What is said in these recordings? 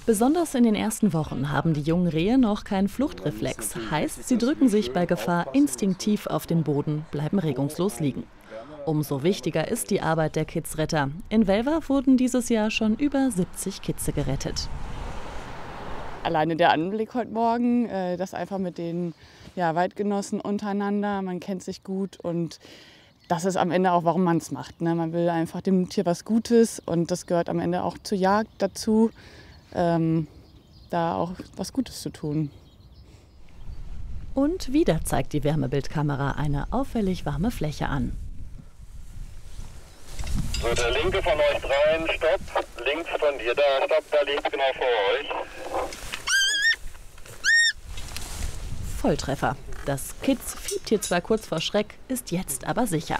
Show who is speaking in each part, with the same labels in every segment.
Speaker 1: Besonders in den ersten Wochen haben die jungen Rehe noch keinen Fluchtreflex. Heißt, sie drücken sich bei Gefahr instinktiv auf den Boden, bleiben regungslos liegen. Umso wichtiger ist die Arbeit der Kidsretter. In Velver wurden dieses Jahr schon über 70 Kitze gerettet.
Speaker 2: Alleine der Anblick heute Morgen, das einfach mit den Weidgenossen untereinander, man kennt sich gut und das ist am Ende auch, warum man es macht. Ne? Man will einfach dem Tier was Gutes und das gehört am Ende auch zur Jagd dazu, da auch was Gutes zu tun.
Speaker 1: Und wieder zeigt die Wärmebildkamera eine auffällig warme Fläche an.
Speaker 3: So, der linke von euch dreien, stopp. Links von dir, da, stopp, da links genau vor euch.
Speaker 1: Volltreffer. Das Kitz fiebt hier zwar kurz vor Schreck, ist jetzt aber sicher.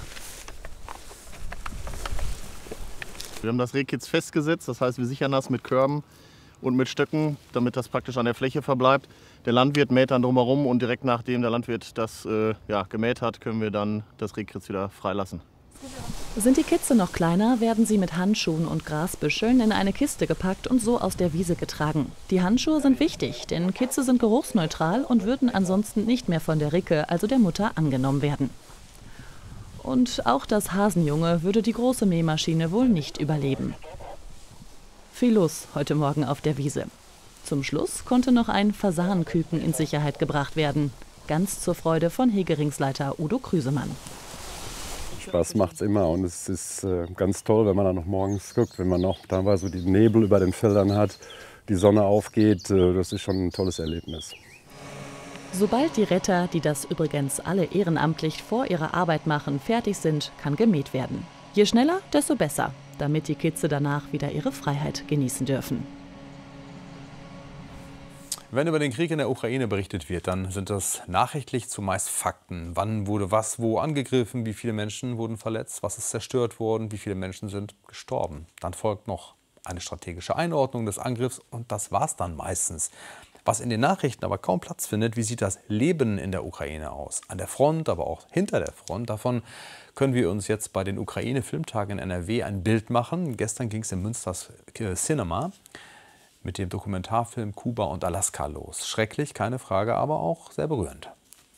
Speaker 4: Wir haben das Rehkitz festgesetzt, das heißt, wir sichern das mit Körben und mit Stöcken, damit das praktisch an der Fläche verbleibt. Der Landwirt mäht dann drumherum und direkt nachdem der Landwirt das gemäht hat, können wir dann das Rehkitz wieder freilassen.
Speaker 1: Sind die Kitze noch kleiner, werden sie mit Handschuhen und Grasbüscheln in eine Kiste gepackt und so aus der Wiese getragen. Die Handschuhe sind wichtig, denn Kitze sind geruchsneutral und würden ansonsten nicht mehr von der Ricke, also der Mutter, angenommen werden. Und auch das Hasenjunge würde die große Mähmaschine wohl nicht überleben. Viel los heute Morgen auf der Wiese. Zum Schluss konnte noch ein Fasanenküken in Sicherheit gebracht werden. Ganz zur Freude von Hegeringsleiter Udo Krüsemann.
Speaker 5: Spaß macht's immer und es ist ganz toll, wenn man dann noch morgens guckt, wenn man noch teilweise die Nebel über den Feldern hat, die Sonne aufgeht, das ist schon ein tolles Erlebnis.
Speaker 1: Sobald die Retter, die das übrigens alle ehrenamtlich vor ihrer Arbeit machen, fertig sind, kann gemäht werden. Je schneller, desto besser, damit die Kitze danach wieder ihre Freiheit genießen dürfen.
Speaker 6: Wenn über den Krieg in der Ukraine berichtet wird, dann sind das nachrichtlich zumeist Fakten. Wann wurde was wo angegriffen, wie viele Menschen wurden verletzt, was ist zerstört worden, wie viele Menschen sind gestorben. Dann folgt noch eine strategische Einordnung des Angriffs und das war's dann meistens. Was in den Nachrichten aber kaum Platz findet, wie sieht das Leben in der Ukraine aus? An der Front, aber auch hinter der Front. Davon können wir uns jetzt bei den Ukraine-Filmtagen in NRW ein Bild machen. Gestern ging es im Münsters Cinema mit dem Dokumentarfilm Kuba und Alaska los. Schrecklich, keine Frage, aber auch sehr berührend.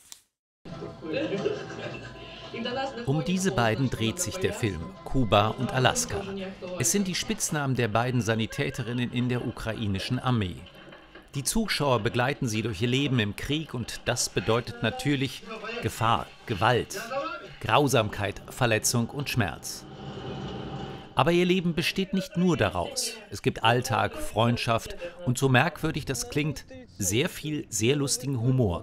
Speaker 7: Um diese beiden dreht sich der Film, Kuba und Alaska. Es sind die Spitznamen der beiden Sanitäterinnen in der ukrainischen Armee. Die Zuschauer begleiten sie durch ihr Leben im Krieg und das bedeutet natürlich Gefahr, Gewalt, Grausamkeit, Verletzung und Schmerz. Aber ihr Leben besteht nicht nur daraus. Es gibt Alltag, Freundschaft und so merkwürdig das klingt, sehr viel sehr lustigen Humor.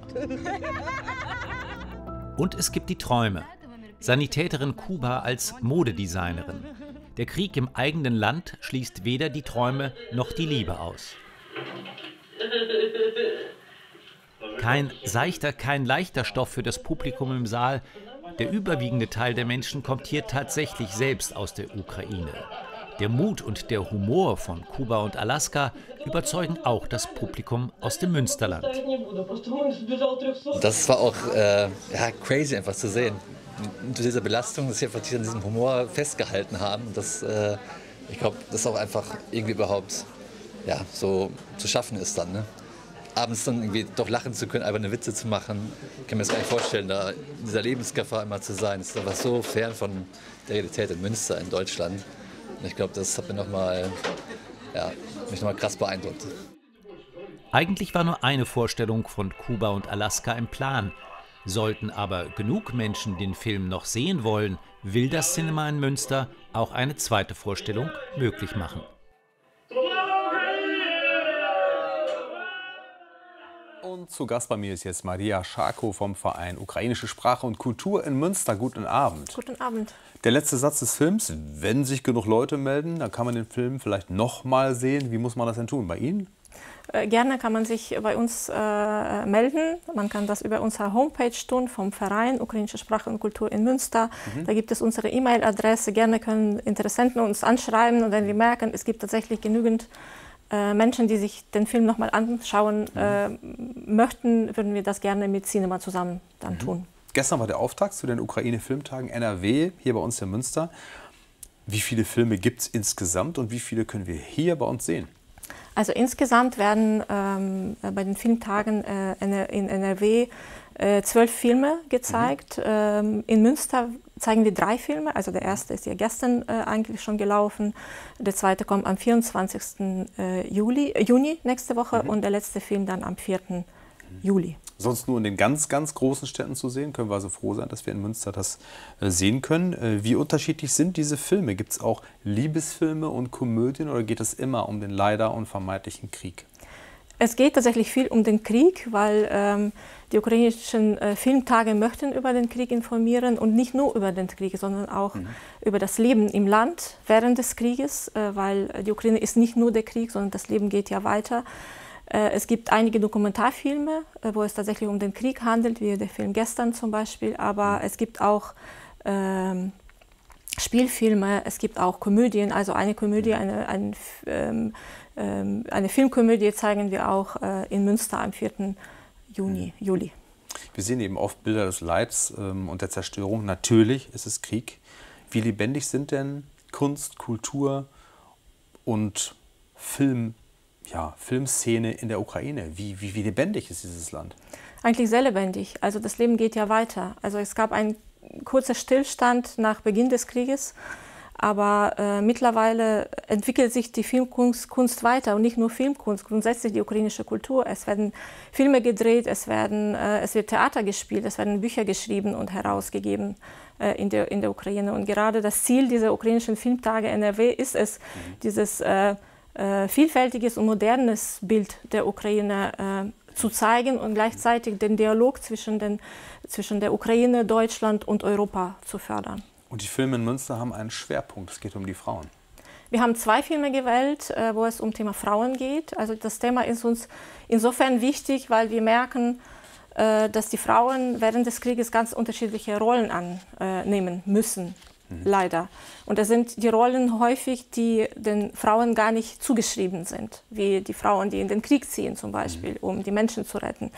Speaker 7: Und es gibt die Träume. Sanitäterin Kuba als Modedesignerin. Der Krieg im eigenen Land schließt weder die Träume noch die Liebe aus. Kein seichter, kein leichter Stoff für das Publikum im Saal. Der überwiegende Teil der Menschen kommt hier tatsächlich selbst aus der Ukraine. Der Mut und der Humor von Kuba und Alaska überzeugen auch das Publikum aus dem Münsterland.
Speaker 8: Das war auch crazy einfach zu sehen. Unter dieser Belastung, dass sie einfach an diesem Humor festgehalten haben. Ich glaube, das auch einfach irgendwie überhaupt so zu schaffen ist dann. Ne? Abends dann irgendwie doch lachen zu können, einfach eine Witze zu machen. Ich kann mir das gar nicht vorstellen, da in dieser Lebensgefahr immer zu sein. Das ist einfach so fern von der Realität in Münster, in Deutschland. Und ich glaube, das hat mich nochmal krass beeindruckt.
Speaker 7: Eigentlich war nur eine Vorstellung von Kuba und Alaska im Plan. Sollten aber genug Menschen den Film noch sehen wollen, will das Cinema in Münster auch eine zweite Vorstellung möglich machen.
Speaker 6: Und zu Gast bei mir ist jetzt Maria Scharko vom Verein Ukrainische Sprache und Kultur in Münster. Guten Abend.
Speaker 9: Guten Abend.
Speaker 6: Der letzte Satz des Films, wenn sich genug Leute melden, dann kann man den Film vielleicht noch mal sehen. Wie muss man das denn tun? Bei Ihnen?
Speaker 9: Gerne kann man sich bei uns melden. Man kann das über unsere Homepage tun vom Verein Ukrainische Sprache und Kultur in Münster. Da gibt es unsere E-Mail-Adresse. Gerne können Interessenten uns anschreiben. Und wenn wir merken, es gibt tatsächlich genügend Menschen, die sich den Film noch mal anschauen möchten, würden wir das gerne mit Cinema zusammen dann tun.
Speaker 6: Gestern war der Auftakt zu den Ukraine-Filmtagen NRW, hier bei uns in Münster. Wie viele Filme gibt es insgesamt und wie viele können wir hier bei uns sehen?
Speaker 9: Also insgesamt werden bei den Filmtagen in NRW 12 Filme gezeigt. In Münster zeigen wir 3 Filme. Also der erste ist ja gestern eigentlich schon gelaufen. Der zweite kommt am 24. Juni nächste Woche und der letzte Film dann am 4. Juli.
Speaker 6: Sonst nur in den ganz, ganz großen Städten zu sehen. Können wir also froh sein, dass wir in Münster das sehen können. Wie unterschiedlich sind diese Filme? Gibt es auch Liebesfilme und Komödien oder geht es immer um den leider unvermeidlichen Krieg?
Speaker 9: Es geht tatsächlich viel um den Krieg, weil die ukrainischen Filmtage möchten über den Krieg informieren und nicht nur über den Krieg, sondern auch über das Leben im Land während des Krieges, weil die Ukraine ist nicht nur der Krieg, sondern das Leben geht ja weiter. Es gibt einige Dokumentarfilme, wo es tatsächlich um den Krieg handelt, wie der Film gestern zum Beispiel, aber es gibt auch Spielfilme, es gibt auch Komödien, also eine Komödie, eine Filmkomödie zeigen wir auch in Münster am 4. Juli.
Speaker 6: Wir sehen eben oft Bilder des Leids und der Zerstörung. Natürlich ist es Krieg. Wie lebendig sind denn Kunst, Kultur und Filmszene in der Ukraine? Wie lebendig ist dieses Land? Eigentlich
Speaker 9: sehr lebendig. Also das Leben geht ja weiter. Also es gab einen kurzen Stillstand nach Beginn des Krieges, aber mittlerweile entwickelt sich die Filmkunst weiter und nicht nur Filmkunst, grundsätzlich die ukrainische Kultur. Es werden Filme gedreht, es wird Theater gespielt, es werden Bücher geschrieben und herausgegeben in der Ukraine. Und gerade das Ziel dieser ukrainischen Filmtage NRW ist es, dieses vielfältiges und modernes Bild der Ukraine zu zeigen und gleichzeitig den Dialog zwischen der Ukraine, Deutschland und Europa zu fördern.
Speaker 6: Und die Filme in Münster haben einen Schwerpunkt, es geht um die Frauen.
Speaker 9: Wir haben 2 Filme gewählt, wo es um das Thema Frauen geht. Also das Thema ist uns insofern wichtig, weil wir merken, dass die Frauen während des Krieges ganz unterschiedliche Rollen annehmen müssen. Leider. Und das sind die Rollen häufig, die den Frauen gar nicht zugeschrieben sind, wie die Frauen, die in den Krieg ziehen zum Beispiel, um die Menschen zu retten.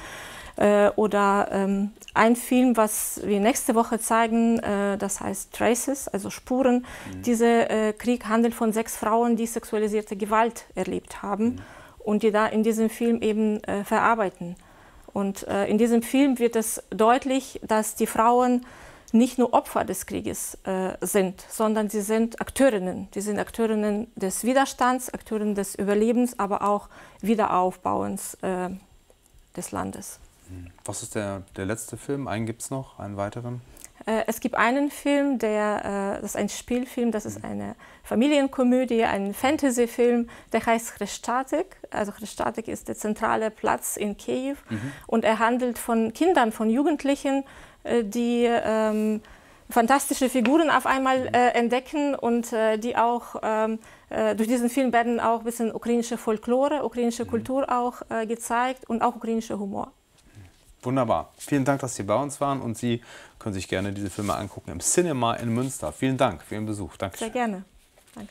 Speaker 9: Oder ein Film, was wir nächste Woche zeigen, das heißt Traces, also Spuren. Dieser Krieg handelt von 6 Frauen, die sexualisierte Gewalt erlebt haben und die da in diesem Film eben verarbeiten. Und in diesem Film wird es deutlich, dass die Frauen nicht nur Opfer des Krieges sind, sondern sie sind Akteurinnen. Sie sind Akteurinnen des Widerstands, Akteurinnen des Überlebens, aber auch Wiederaufbauens des Landes.
Speaker 6: Was ist der letzte Film? Einen gibt es noch, einen weiteren?
Speaker 9: Es gibt einen Film, das ist ein Spielfilm, das ist eine Familienkomödie, ein Fantasyfilm, der heißt Chrestatik. Also Chrestatik ist der zentrale Platz in Kiew und er handelt von Kindern, von Jugendlichen, die fantastische Figuren auf einmal entdecken und die auch durch diesen Film werden auch ein bisschen ukrainische Folklore, ukrainische Kultur auch gezeigt und auch ukrainischer Humor.
Speaker 6: Wunderbar. Vielen Dank, dass Sie bei uns waren und Sie können sich gerne diese Filme angucken im Cinema in Münster. Vielen Dank für Ihren Besuch. Dankeschön.
Speaker 9: Sehr gerne. Danke.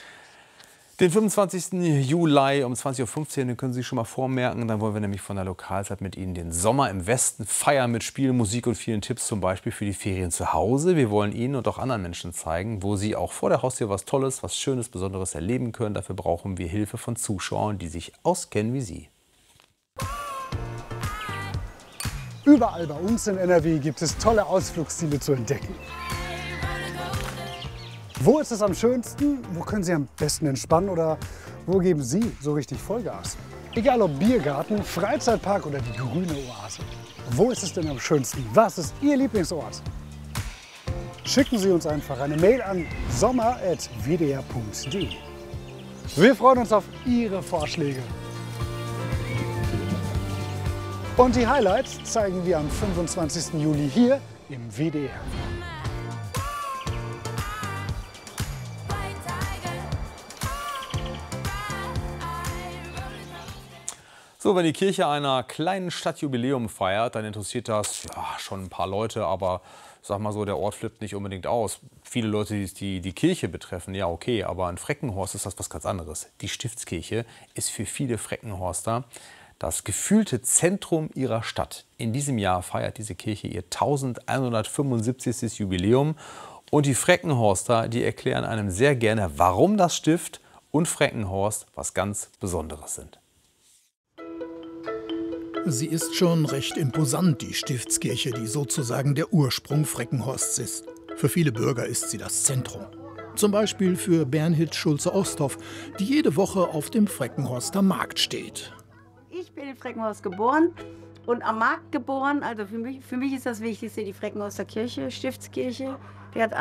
Speaker 6: Den 25. Juli um 20:15 Uhr können Sie sich schon mal vormerken. Dann wollen wir nämlich von der Lokalzeit mit Ihnen den Sommer im Westen feiern mit Spiel, Musik und vielen Tipps, zum Beispiel für die Ferien zu Hause. Wir wollen Ihnen und auch anderen Menschen zeigen, wo Sie auch vor der Haustür was Tolles, was Schönes, Besonderes erleben können. Dafür brauchen wir Hilfe von Zuschauern, die sich auskennen wie Sie.
Speaker 10: Überall bei uns in NRW gibt es tolle Ausflugsziele zu entdecken. Wo ist es am schönsten? Wo können Sie am besten entspannen? Oder wo geben Sie so richtig Vollgas? Egal ob Biergarten, Freizeitpark oder die grüne Oase. Wo ist es denn am schönsten? Was ist Ihr Lieblingsort? Schicken Sie uns einfach eine Mail an sommer@wdr.de. Wir freuen uns auf Ihre Vorschläge. Und die Highlights zeigen wir am 25. Juli hier im WDR.
Speaker 6: So, wenn die Kirche einer kleinen Stadt Jubiläum feiert, dann interessiert das schon ein paar Leute, aber sag mal so, der Ort flippt nicht unbedingt aus. Viele Leute, die Kirche betreffen, ja okay, aber in Freckenhorst ist das was ganz anderes. Die Stiftskirche ist für viele Freckenhorster das gefühlte Zentrum ihrer Stadt. In diesem Jahr feiert diese Kirche ihr 1175. Jubiläum. Und die Freckenhorster, die erklären einem sehr gerne, warum das Stift und Freckenhorst was ganz Besonderes sind.
Speaker 11: Sie ist schon recht imposant, die Stiftskirche, die sozusagen der Ursprung Freckenhorsts ist. Für viele Bürger ist sie das Zentrum. Zum Beispiel für Bernhard Schulze-Osthoff, die jede Woche auf dem Freckenhorster Markt steht.
Speaker 12: Ich bin in Freckenhorst geboren und am Markt geboren. Also für mich ist das Wichtigste die Freckenhorster Kirche, Stiftskirche. Die hat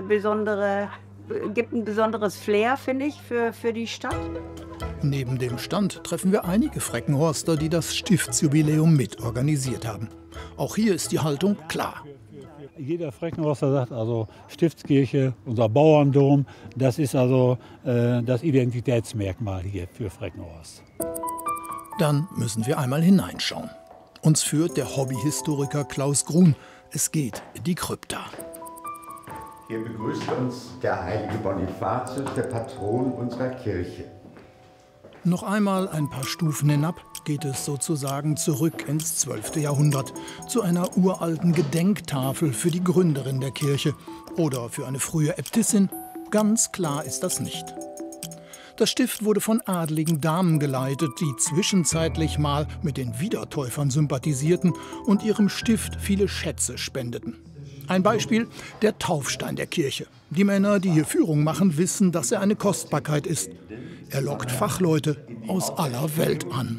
Speaker 12: gibt ein besonderes Flair, finde ich, für die Stadt.
Speaker 11: Neben dem Stand treffen wir einige Freckenhorster, die das Stiftsjubiläum mitorganisiert haben. Auch hier ist die Haltung klar.
Speaker 13: Jeder Freckenhorster sagt also, Stiftskirche, unser Bauerndom, das ist also das Identitätsmerkmal hier für Freckenhorst.
Speaker 11: Dann müssen wir einmal hineinschauen. Uns führt der Hobbyhistoriker Klaus Grun. Es geht in die Krypta.
Speaker 14: Hier begrüßt uns der heilige Bonifatius, der Patron unserer Kirche.
Speaker 11: Noch einmal ein paar Stufen hinab geht es sozusagen zurück ins 12. Jahrhundert, zu einer uralten Gedenktafel für die Gründerin der Kirche oder für eine frühe Äbtissin. Ganz klar ist das nicht. Das Stift wurde von adligen Damen geleitet, die zwischenzeitlich mal mit den Wiedertäufern sympathisierten und ihrem Stift viele Schätze spendeten. Ein Beispiel: der Taufstein der Kirche. Die Männer, die hier Führung machen, wissen, dass er eine Kostbarkeit ist. Er lockt Fachleute aus aller Welt an.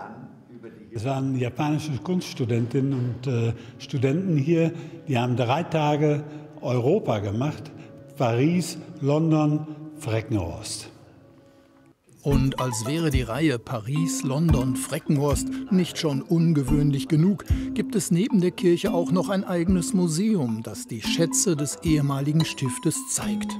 Speaker 13: Es waren japanische Kunststudentinnen und Studenten hier, die haben 3 Tage Europa gemacht. Paris, London, Freckenhorst.
Speaker 11: Und als wäre die Reihe Paris, London, Freckenhorst nicht schon ungewöhnlich genug, gibt es neben der Kirche auch noch ein eigenes Museum, das die Schätze des ehemaligen Stiftes zeigt.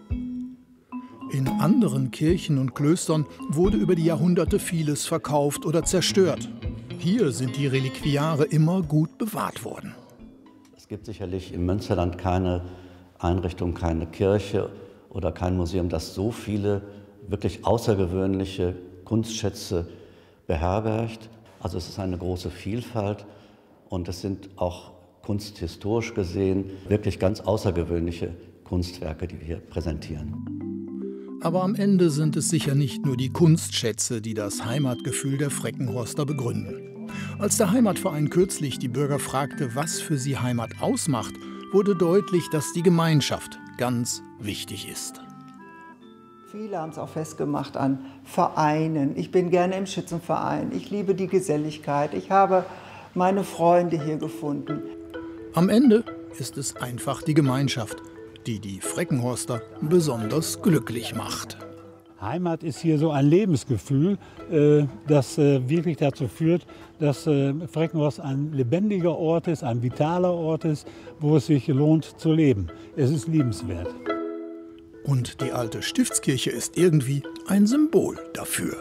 Speaker 11: In anderen Kirchen und Klöstern wurde über die Jahrhunderte vieles verkauft oder zerstört. Hier sind die Reliquiare immer gut bewahrt worden.
Speaker 15: Es gibt sicherlich im Münsterland keine Einrichtung, keine Kirche oder kein Museum, das so viele wirklich außergewöhnliche Kunstschätze beherbergt. Also es ist eine große Vielfalt und es sind auch kunsthistorisch gesehen wirklich ganz außergewöhnliche Kunstwerke, die wir hier präsentieren.
Speaker 11: Aber am Ende sind es sicher nicht nur die Kunstschätze, die das Heimatgefühl der Freckenhorster begründen. Als der Heimatverein kürzlich die Bürger fragte, was für sie Heimat ausmacht, wurde deutlich, dass die Gemeinschaft ganz wichtig ist.
Speaker 16: Viele haben es auch festgemacht an Vereinen. Ich bin gerne im Schützenverein. Ich liebe die Geselligkeit. Ich habe meine Freunde hier gefunden.
Speaker 11: Am Ende ist es einfach die Gemeinschaft, die die Freckenhorster besonders glücklich macht.
Speaker 13: Heimat ist hier so ein Lebensgefühl, das wirklich dazu führt, dass Freckenhorst ein lebendiger Ort ist, ein vitaler Ort ist, wo es sich lohnt zu leben. Es ist liebenswert.
Speaker 11: Und die alte Stiftskirche ist irgendwie ein Symbol dafür.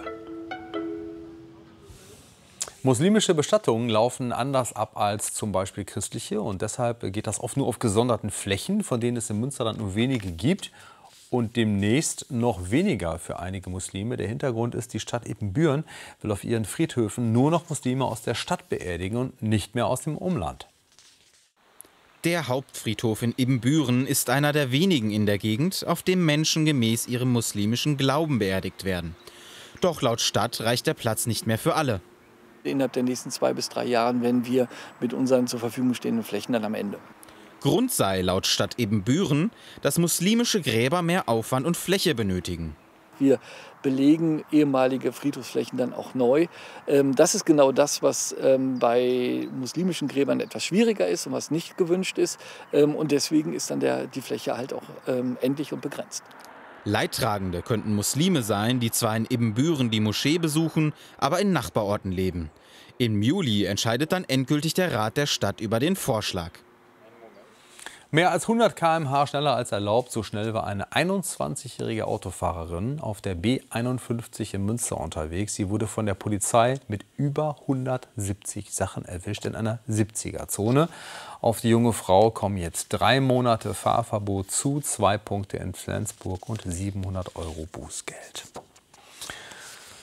Speaker 6: Muslimische Bestattungen laufen anders ab als zum Beispiel christliche. Und deshalb geht das oft nur auf gesonderten Flächen, von denen es im Münsterland nur wenige gibt. Und demnächst noch weniger für einige Muslime. Der Hintergrund ist, die Stadt Ibbenbüren will auf ihren Friedhöfen nur noch Muslime aus der Stadt beerdigen und nicht mehr aus dem Umland.
Speaker 17: Der Hauptfriedhof in Ibbenbüren ist einer der wenigen in der Gegend, auf dem Menschen gemäß ihrem muslimischen Glauben beerdigt werden. Doch laut Stadt reicht der Platz nicht mehr für alle.
Speaker 18: Innerhalb der nächsten 2 bis 3 Jahren werden wir mit unseren zur Verfügung stehenden Flächen dann am Ende.
Speaker 17: Grund sei laut Stadt Ibbenbüren, dass muslimische Gräber mehr Aufwand und Fläche benötigen.
Speaker 18: Wir belegen ehemalige Friedhofsflächen dann auch neu. Das ist genau das, was bei muslimischen Gräbern etwas schwieriger ist und was nicht gewünscht ist. Und deswegen ist dann die Fläche halt auch endlich und begrenzt.
Speaker 17: Leidtragende könnten Muslime sein, die zwar in Ibbenbüren die Moschee besuchen, aber in Nachbarorten leben. Im Juli entscheidet dann endgültig der Rat der Stadt über den Vorschlag.
Speaker 6: Mehr als 100 km/h schneller als erlaubt, so schnell war eine 21-jährige Autofahrerin auf der B51 in Münster unterwegs. Sie wurde von der Polizei mit über 170 Sachen erwischt in einer 70er-Zone. Auf die junge Frau kommen jetzt 3 Monate Fahrverbot zu, 2 Punkte in Flensburg und 700 € Bußgeld.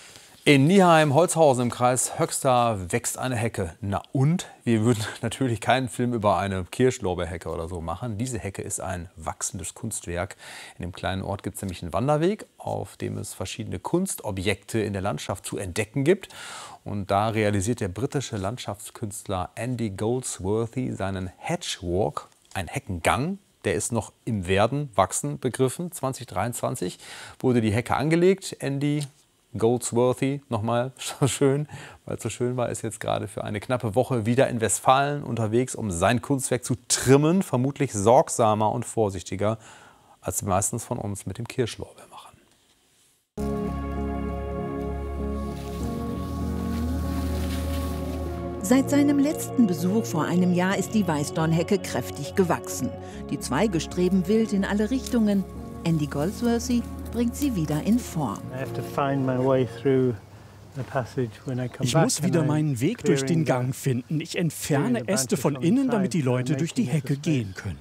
Speaker 6: In Nieheim-Holzhausen im Kreis Höxter wächst eine Hecke. Na und? Wir würden natürlich keinen Film über eine Kirschlorbeerhecke oder so machen. Diese Hecke ist ein wachsendes Kunstwerk. In dem kleinen Ort gibt es nämlich einen Wanderweg, auf dem es verschiedene Kunstobjekte in der Landschaft zu entdecken gibt. Und da realisiert der britische Landschaftskünstler Andy Goldsworthy seinen Hedgewalk, ein Heckengang. Der ist noch im Werden, Wachsen begriffen. 2023 wurde die Hecke angelegt. Andy Goldsworthy, nochmal so schön, weil es so schön war, ist jetzt gerade für eine knappe Woche wieder in Westfalen unterwegs, um sein Kunstwerk zu trimmen. Vermutlich sorgsamer und vorsichtiger, als die meisten von uns mit dem Kirschlorbeer machen.
Speaker 19: Seit seinem letzten Besuch vor einem Jahr ist die Weißdornhecke kräftig gewachsen. Die Zweige streben wild in alle Richtungen. Andy Goldsworthy bringt sie wieder in Form.
Speaker 20: Ich muss wieder meinen Weg durch den Gang finden. Ich entferne Äste von innen, damit die Leute durch die Hecke gehen können.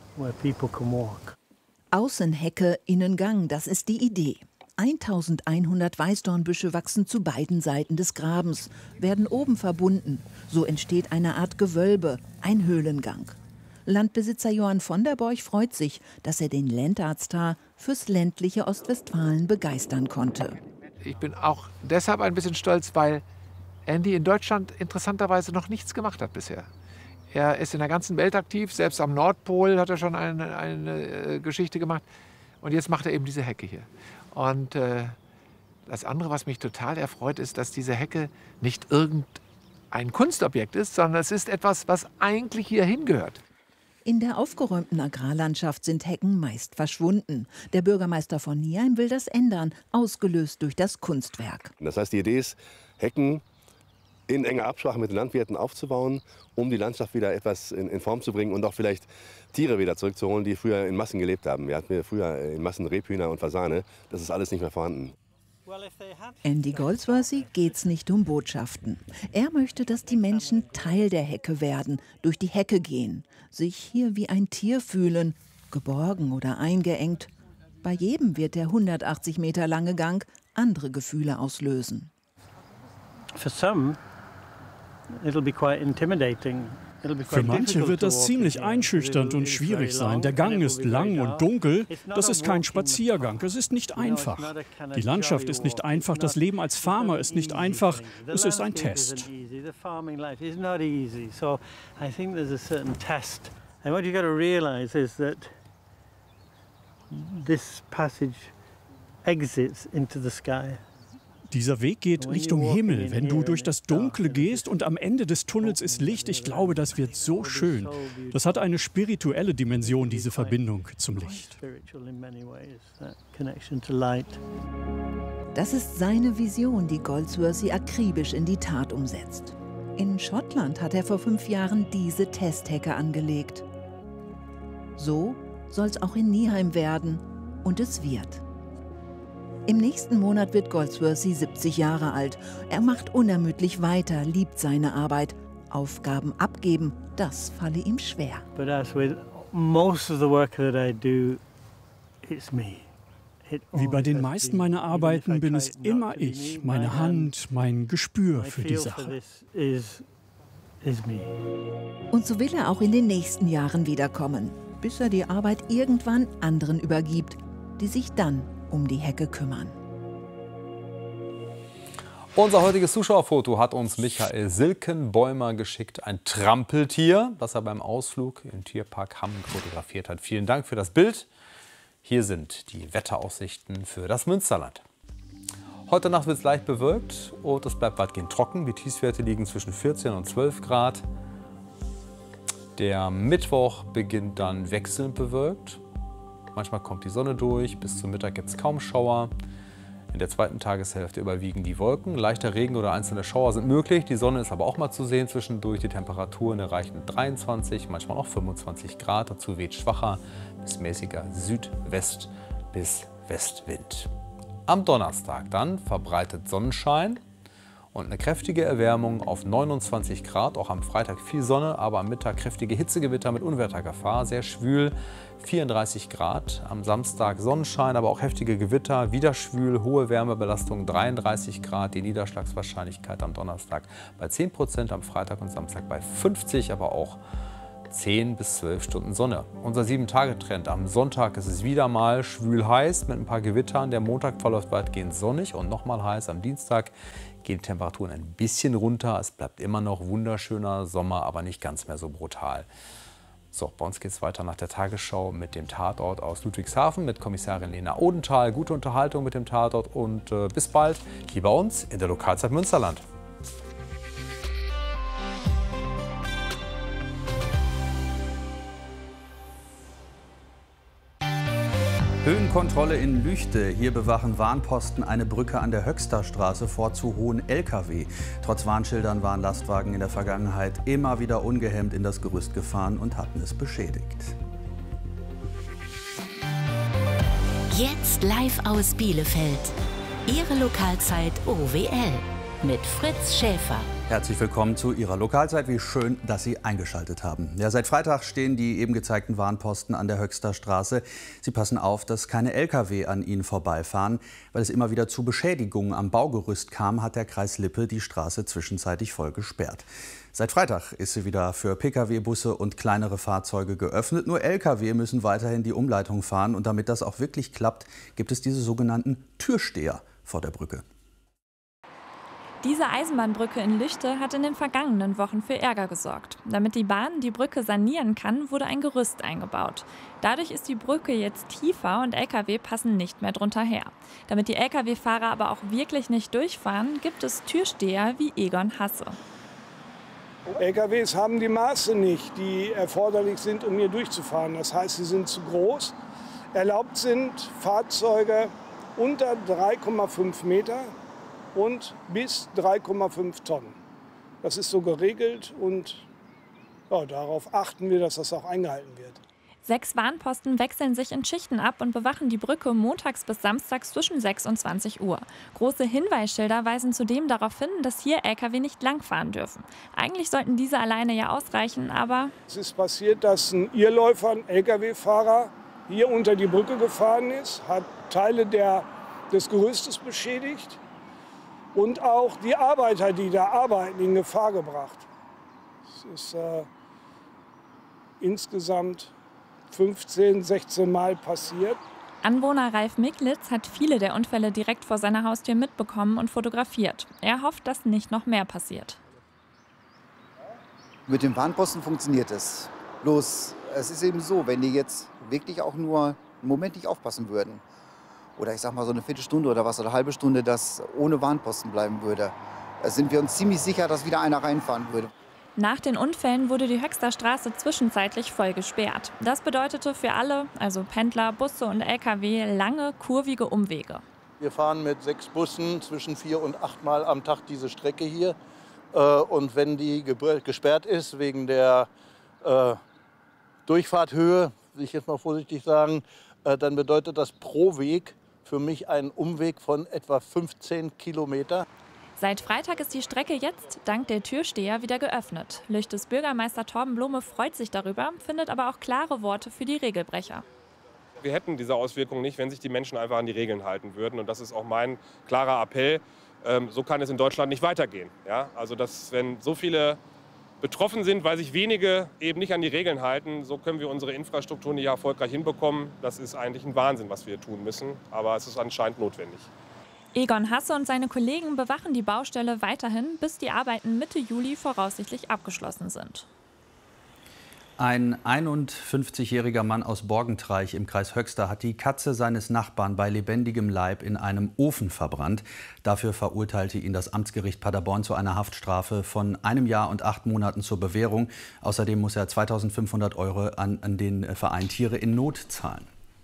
Speaker 19: Außenhecke, Innengang, das ist die Idee. 1100 Weißdornbüsche wachsen zu beiden Seiten des Grabens, werden oben verbunden. So entsteht eine Art Gewölbe, ein Höhlengang. Landbesitzer Johann von der Borch freut sich, dass er den Landarzt fürs ländliche Ostwestfalen begeistern konnte.
Speaker 21: Ich bin auch deshalb ein bisschen stolz, weil Andy in Deutschland interessanterweise noch nichts gemacht hat bisher. Er ist in der ganzen Welt aktiv, selbst am Nordpol hat er schon eine Geschichte gemacht. Und jetzt macht er eben diese Hecke hier. Und das andere, was mich total erfreut, ist, dass diese Hecke nicht irgendein Kunstobjekt ist, sondern es ist etwas, was eigentlich hier hingehört.
Speaker 19: In der aufgeräumten Agrarlandschaft sind Hecken meist verschwunden. Der Bürgermeister von Nieheim will das ändern, ausgelöst durch das Kunstwerk.
Speaker 22: Das heißt, die Idee ist, Hecken in enger Absprache mit den Landwirten aufzubauen, um die Landschaft wieder etwas in Form zu bringen und auch vielleicht Tiere wieder zurückzuholen, die früher in Massen gelebt haben. Wir hatten früher in Massen Rebhühner und Fasane. Das ist alles nicht mehr vorhanden.
Speaker 19: Andy Goldsworthy geht's nicht um Botschaften. Er möchte, dass die Menschen Teil der Hecke werden, durch die Hecke gehen, sich hier wie ein Tier fühlen, geborgen oder eingeengt. Bei jedem wird der 180 Meter lange Gang andere Gefühle auslösen.
Speaker 20: Für manche wird das ziemlich einschüchternd und schwierig sein. Der Gang ist lang und dunkel. Das ist kein Spaziergang. Es ist nicht einfach. Die Landschaft ist nicht einfach. Das Leben als Farmer ist nicht einfach. Es ist ein Test. Dieser Weg geht Richtung Himmel, wenn du durch das Dunkle gehst und am Ende des Tunnels ist Licht. Ich glaube, das wird so schön. Das hat eine spirituelle Dimension, diese Verbindung zum Licht.
Speaker 19: Das ist seine Vision, die Goldsworthy akribisch in die Tat umsetzt. In Schottland hat er vor 5 Jahren diese Testhecke angelegt. So soll es auch in Nieheim werden. Und es wird. Im nächsten Monat wird Goldsworthy 70 Jahre alt. Er macht unermüdlich weiter, liebt seine Arbeit. Aufgaben abgeben, das falle ihm schwer.
Speaker 20: Wie bei den meisten meiner Arbeiten bin es immer ich, meine Hand, mein Gespür für die Sache.
Speaker 19: Und so will er auch in den nächsten Jahren wiederkommen, bis er die Arbeit irgendwann anderen übergibt, die sich dann um die Hecke kümmern.
Speaker 6: Unser heutiges Zuschauerfoto hat uns Michael Silkenbäumer geschickt. Ein Trampeltier, das er beim Ausflug im Tierpark Hamm fotografiert hat. Vielen Dank für das Bild. Hier sind die Wetteraussichten für das Münsterland. Heute Nacht wird es leicht bewölkt und es bleibt weitgehend trocken. Die Tiefstwerte liegen zwischen 14 und 12 Grad. Der Mittwoch beginnt dann wechselnd bewölkt. Manchmal kommt die Sonne durch, bis zum Mittag gibt es kaum Schauer. In der zweiten Tageshälfte überwiegen die Wolken. Leichter Regen oder einzelne Schauer sind möglich. Die Sonne ist aber auch mal zu sehen zwischendurch. Die Temperaturen erreichen 23, manchmal auch 25 Grad. Dazu weht schwacher bis mäßiger Südwest- bis Westwind. Am Donnerstag dann verbreitet Sonnenschein Und eine kräftige Erwärmung auf 29 Grad, auch am Freitag viel Sonne, aber am Mittag kräftige Hitzegewitter mit Unwettergefahr, sehr schwül, 34 Grad. Am Samstag Sonnenschein, aber auch heftige Gewitter, wieder schwül, hohe Wärmebelastung 33 Grad, die Niederschlagswahrscheinlichkeit am Donnerstag bei 10%, am Freitag und Samstag bei 50, aber auch 10 bis 12 Stunden Sonne. Unser 7-Tage-Trend. Am Sonntag ist es wieder mal schwül heiß mit ein paar Gewittern. Der Montag verläuft weitgehend sonnig und nochmal heiß. Am Dienstag gehen die Temperaturen ein bisschen runter. Es bleibt immer noch wunderschöner Sommer, aber nicht ganz mehr so brutal. So, bei uns geht es weiter nach der Tagesschau mit dem Tatort aus Ludwigshafen mit Kommissarin Lena Odenthal. Gute Unterhaltung mit dem Tatort und bis bald hier bei uns in der Lokalzeit Münsterland.
Speaker 2: Höhenkontrolle in Lüchte. Hier bewachen Warnposten eine Brücke an der Höxterstraße vor zu hohen Lkw. Trotz Warnschildern waren Lastwagen in der Vergangenheit immer wieder ungehemmt in das Gerüst gefahren und hatten es beschädigt.
Speaker 3: Jetzt live aus Bielefeld. Ihre Lokalzeit OWL mit Fritz Schäfer.
Speaker 2: Herzlich willkommen zu Ihrer Lokalzeit. Wie schön, dass Sie eingeschaltet haben. Ja, seit Freitag stehen die eben gezeigten Warnposten an der Höxterstraße. Sie passen auf, dass keine Lkw an ihnen vorbeifahren. Weil es immer wieder zu Beschädigungen am Baugerüst kam, hat der Kreis Lippe die Straße zwischenzeitlich voll gesperrt. Seit Freitag ist sie wieder für Pkw, Busse und kleinere Fahrzeuge geöffnet. Nur Lkw müssen weiterhin die Umleitung fahren. Und damit das auch wirklich klappt, gibt es diese sogenannten Türsteher vor der Brücke.
Speaker 23: Diese Eisenbahnbrücke in Lüchte hat in den vergangenen Wochen für Ärger gesorgt. Damit die Bahn die Brücke sanieren kann, wurde ein Gerüst eingebaut. Dadurch ist die Brücke jetzt tiefer und Lkw passen nicht mehr drunter her. Damit die Lkw-Fahrer aber auch wirklich nicht durchfahren, gibt es Türsteher wie Egon Hasse.
Speaker 24: LKWs haben die Maße nicht, die erforderlich sind, um hier durchzufahren. Das heißt, sie sind zu groß. Erlaubt sind Fahrzeuge unter 3,5 Meter und bis 3,5 Tonnen. Das ist so geregelt und ja, darauf achten wir, dass das auch eingehalten wird.
Speaker 23: 6 Warnposten wechseln sich in Schichten ab und bewachen die Brücke montags bis samstags zwischen 6 und 20 Uhr. Große Hinweisschilder weisen zudem darauf hin, dass hier Lkw nicht langfahren dürfen. Eigentlich sollten diese alleine ja ausreichen, aber
Speaker 24: es ist passiert, dass ein Irrläufer, ein Lkw-Fahrer, hier unter die Brücke gefahren ist, hat Teile des Gerüstes beschädigt und auch die Arbeiter, die da arbeiten, in Gefahr gebracht. Es ist insgesamt 15, 16 Mal passiert.
Speaker 23: Anwohner Ralf Miklitz hat viele der Unfälle direkt vor seiner Haustür mitbekommen und fotografiert. Er hofft, dass nicht noch mehr passiert.
Speaker 25: Mit dem Warnposten funktioniert es. Bloß, es ist eben so, wenn die jetzt wirklich auch nur einen Moment nicht aufpassen würden, oder ich sag mal so eine Viertelstunde oder was oder eine halbe Stunde, das ohne Warnposten bleiben würde, sind wir uns ziemlich sicher, dass wieder einer reinfahren würde.
Speaker 23: Nach den Unfällen wurde die Höxterstraße zwischenzeitlich voll gesperrt. Das bedeutete für alle, also Pendler, Busse und Lkw, lange, kurvige Umwege.
Speaker 26: Wir fahren mit 6 Bussen zwischen 4 und 8 Mal am Tag diese Strecke hier. Und wenn die gesperrt ist wegen der Durchfahrthöhe, will ich jetzt mal vorsichtig sagen, dann bedeutet das pro Weg für mich einen Umweg von etwa 15 Kilometer.
Speaker 23: Seit Freitag ist die Strecke jetzt dank der Türsteher wieder geöffnet. Lüchtes Bürgermeister Torben Blome freut sich darüber, findet aber auch klare Worte für die Regelbrecher.
Speaker 27: Wir hätten diese Auswirkungen nicht, wenn sich die Menschen einfach an die Regeln halten würden. Und das ist auch mein klarer Appell. So kann es in Deutschland nicht weitergehen. Ja? Also wenn so viele betroffen sind, weil sich wenige eben nicht an die Regeln halten, so können wir unsere Infrastruktur nicht erfolgreich hinbekommen. Das ist eigentlich ein Wahnsinn, was wir tun müssen. Aber es ist anscheinend notwendig.
Speaker 23: Egon Hasse und seine Kollegen bewachen die Baustelle weiterhin, bis die Arbeiten Mitte Juli voraussichtlich abgeschlossen sind.
Speaker 2: Ein 51-jähriger Mann aus Borgentreich im Kreis Höxter hat die Katze seines Nachbarn bei lebendigem Leib in einem Ofen verbrannt. Dafür verurteilte ihn das Amtsgericht Paderborn zu einer Haftstrafe von 1 Jahr und 8 Monaten zur Bewährung. Außerdem muss er 2.500 € an den Verein Tiere in Not zahlen.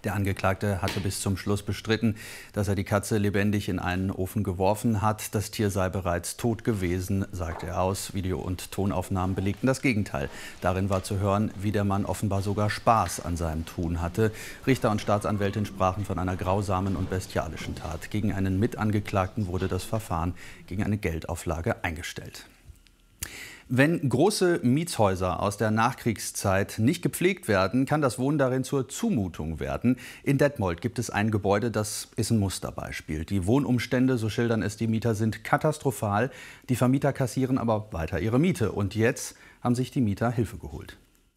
Speaker 2: Der Angeklagte hatte bis zum Schluss bestritten, dass er die Katze lebendig in einen Ofen geworfen hat. Das Tier sei bereits tot gewesen, sagte er aus. Video- und Tonaufnahmen belegten das Gegenteil. Darin war zu hören, wie der Mann offenbar sogar Spaß an seinem Tun hatte. Richter und Staatsanwältin sprachen von einer grausamen und bestialischen Tat. Gegen einen Mitangeklagten wurde das Verfahren gegen eine Geldauflage eingestellt. Wenn große Mietshäuser aus der Nachkriegszeit nicht gepflegt werden, kann das Wohnen darin zur Zumutung werden. In Detmold gibt es ein Gebäude, das ist ein Musterbeispiel. Die Wohnumstände, so schildern es die Mieter, sind katastrophal. Die Vermieter kassieren aber weiter ihre Miete. Und jetzt haben sich die Mieter Hilfe geholt.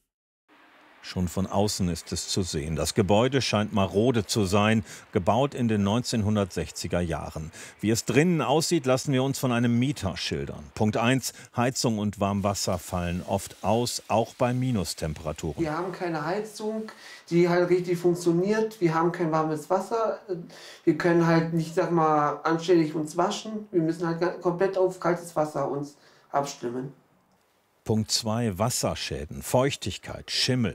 Speaker 1: Schon von außen ist es zu sehen. Das Gebäude scheint marode zu sein, gebaut in den 1960er Jahren. Wie es drinnen aussieht, lassen wir uns von einem Mieter schildern. Punkt 1. Heizung und Warmwasser fallen oft aus, auch bei Minustemperaturen.
Speaker 4: Wir haben keine Heizung, die halt richtig funktioniert. Wir haben kein warmes Wasser. Wir können halt nicht, sag mal, anständig uns waschen. Wir müssen halt komplett auf kaltes Wasser uns abstimmen.
Speaker 1: Punkt 2. Wasserschäden, Feuchtigkeit, Schimmel.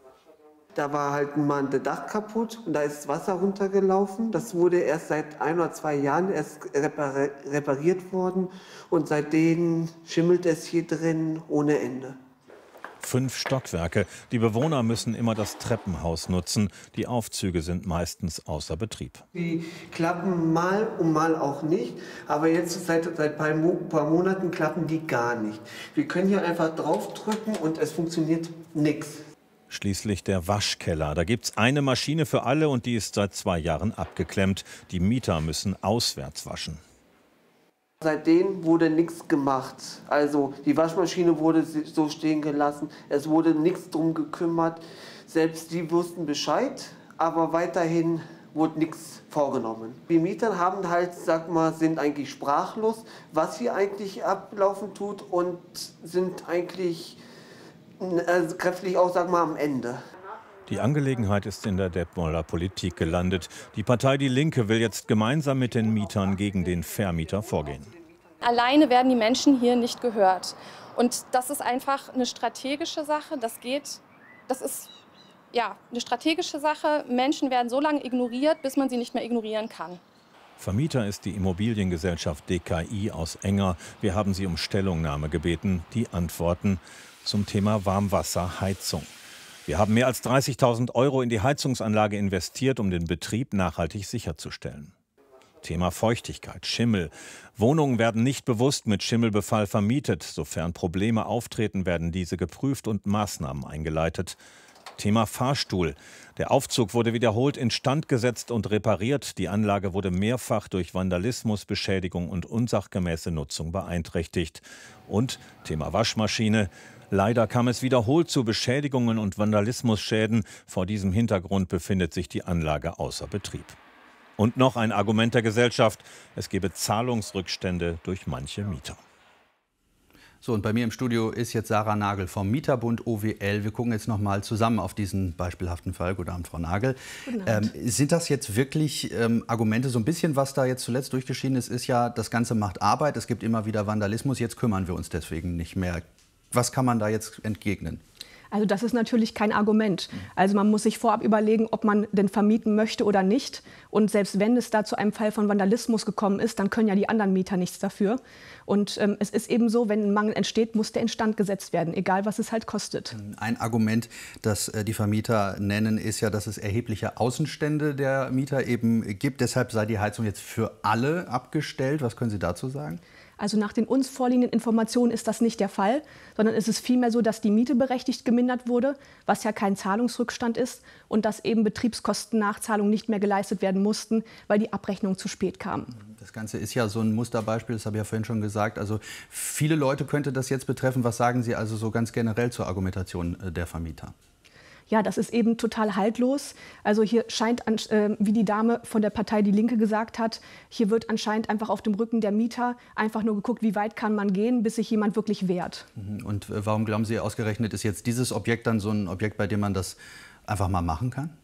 Speaker 4: Da war halt mal das Dach kaputt und da ist Wasser runtergelaufen. Das wurde erst seit 1 oder 2 Jahren erst repariert worden und seitdem schimmelt es hier drin ohne Ende.
Speaker 1: 5 Stockwerke. Die Bewohner müssen immer das Treppenhaus nutzen. Die Aufzüge sind meistens außer Betrieb.
Speaker 4: Die klappen mal und mal auch nicht, aber jetzt seit ein paar Monaten klappen die gar nicht. Wir können hier einfach draufdrücken und es funktioniert nichts.
Speaker 1: Schließlich der Waschkeller. Da gibt es eine Maschine für alle und die ist seit 2 Jahren abgeklemmt. Die Mieter müssen auswärts waschen.
Speaker 4: Seitdem wurde nichts gemacht. Also die Waschmaschine wurde so stehen gelassen. Es wurde nichts drum gekümmert. Selbst die wussten Bescheid, aber weiterhin wurde nichts vorgenommen. Die Mieter haben halt, sag mal, sind eigentlich sprachlos, was hier eigentlich ablaufen tut und sind eigentlich kräftig auch, sag mal, am Ende.
Speaker 1: Die Angelegenheit ist in der Detmolder Politik gelandet. Die Partei Die Linke will jetzt gemeinsam mit den Mietern gegen den Vermieter vorgehen.
Speaker 5: Alleine werden die Menschen hier nicht gehört. Und das ist einfach eine strategische Sache. Das ist ja eine strategische Sache. Menschen werden so lange ignoriert, bis man sie nicht mehr ignorieren kann.
Speaker 1: Vermieter ist die Immobiliengesellschaft DKI aus Enger. Wir haben sie um Stellungnahme gebeten. Die Antworten zum Thema Warmwasserheizung. Wir haben mehr als 30.000 € in die Heizungsanlage investiert, um den Betrieb nachhaltig sicherzustellen. Thema Feuchtigkeit, Schimmel. Wohnungen werden nicht bewusst mit Schimmelbefall vermietet. Sofern Probleme auftreten, werden diese geprüft und Maßnahmen eingeleitet. Thema Fahrstuhl. Der Aufzug wurde wiederholt instand gesetzt und repariert. Die Anlage wurde mehrfach durch Vandalismus, Beschädigung und unsachgemäße Nutzung beeinträchtigt. Und Thema Waschmaschine. Leider kam es wiederholt zu Beschädigungen und Vandalismusschäden. Vor diesem Hintergrund befindet sich die Anlage außer Betrieb. Und noch ein Argument der Gesellschaft: Es gebe Zahlungsrückstände durch manche Mieter.
Speaker 2: So, und bei mir im Studio ist jetzt Sarah Nagel vom Mieterbund OWL. Wir gucken jetzt noch mal zusammen auf diesen beispielhaften Fall. Guten Abend, Frau Nagel.
Speaker 7: Guten Abend.
Speaker 2: Sind das jetzt wirklich Argumente? So ein bisschen, was da jetzt zuletzt durchgeschieden ist, ist ja, das Ganze macht Arbeit. Es gibt immer wieder Vandalismus. Jetzt kümmern wir uns deswegen nicht mehr. Was kann man da jetzt entgegnen?
Speaker 7: Also das ist natürlich kein Argument. Also man muss sich vorab überlegen, ob man denn vermieten möchte oder nicht. Und selbst wenn es da zu einem Fall von Vandalismus gekommen ist, dann können ja die anderen Mieter nichts dafür. Und es ist eben so, wenn ein Mangel entsteht, muss der instand gesetzt werden, egal was es halt kostet.
Speaker 2: Ein Argument, das die Vermieter nennen, ist ja, dass es erhebliche Außenstände der Mieter eben gibt. Deshalb sei die Heizung jetzt für alle abgestellt. Was können Sie dazu sagen?
Speaker 7: Also nach den uns vorliegenden Informationen ist das nicht der Fall, sondern es ist vielmehr so, dass die Miete berechtigt gemindert wurde, was ja kein Zahlungsrückstand ist, und dass eben Betriebskostennachzahlungen nicht mehr geleistet werden mussten, weil die Abrechnung zu spät kam.
Speaker 2: Das Ganze ist ja so ein Musterbeispiel, das habe ich ja vorhin schon gesagt. Also viele Leute könnte das jetzt betreffen. Was sagen Sie also so ganz generell zur Argumentation der Vermieter?
Speaker 7: Ja, das ist eben total haltlos. Also hier scheint, wie die Dame von der Partei Die Linke gesagt hat, hier wird anscheinend einfach auf dem Rücken der Mieter einfach nur geguckt, wie weit kann man gehen, bis sich jemand wirklich wehrt.
Speaker 2: Und warum glauben Sie ausgerechnet, ist jetzt dieses Objekt dann so ein Objekt, bei dem man das einfach mal machen kann?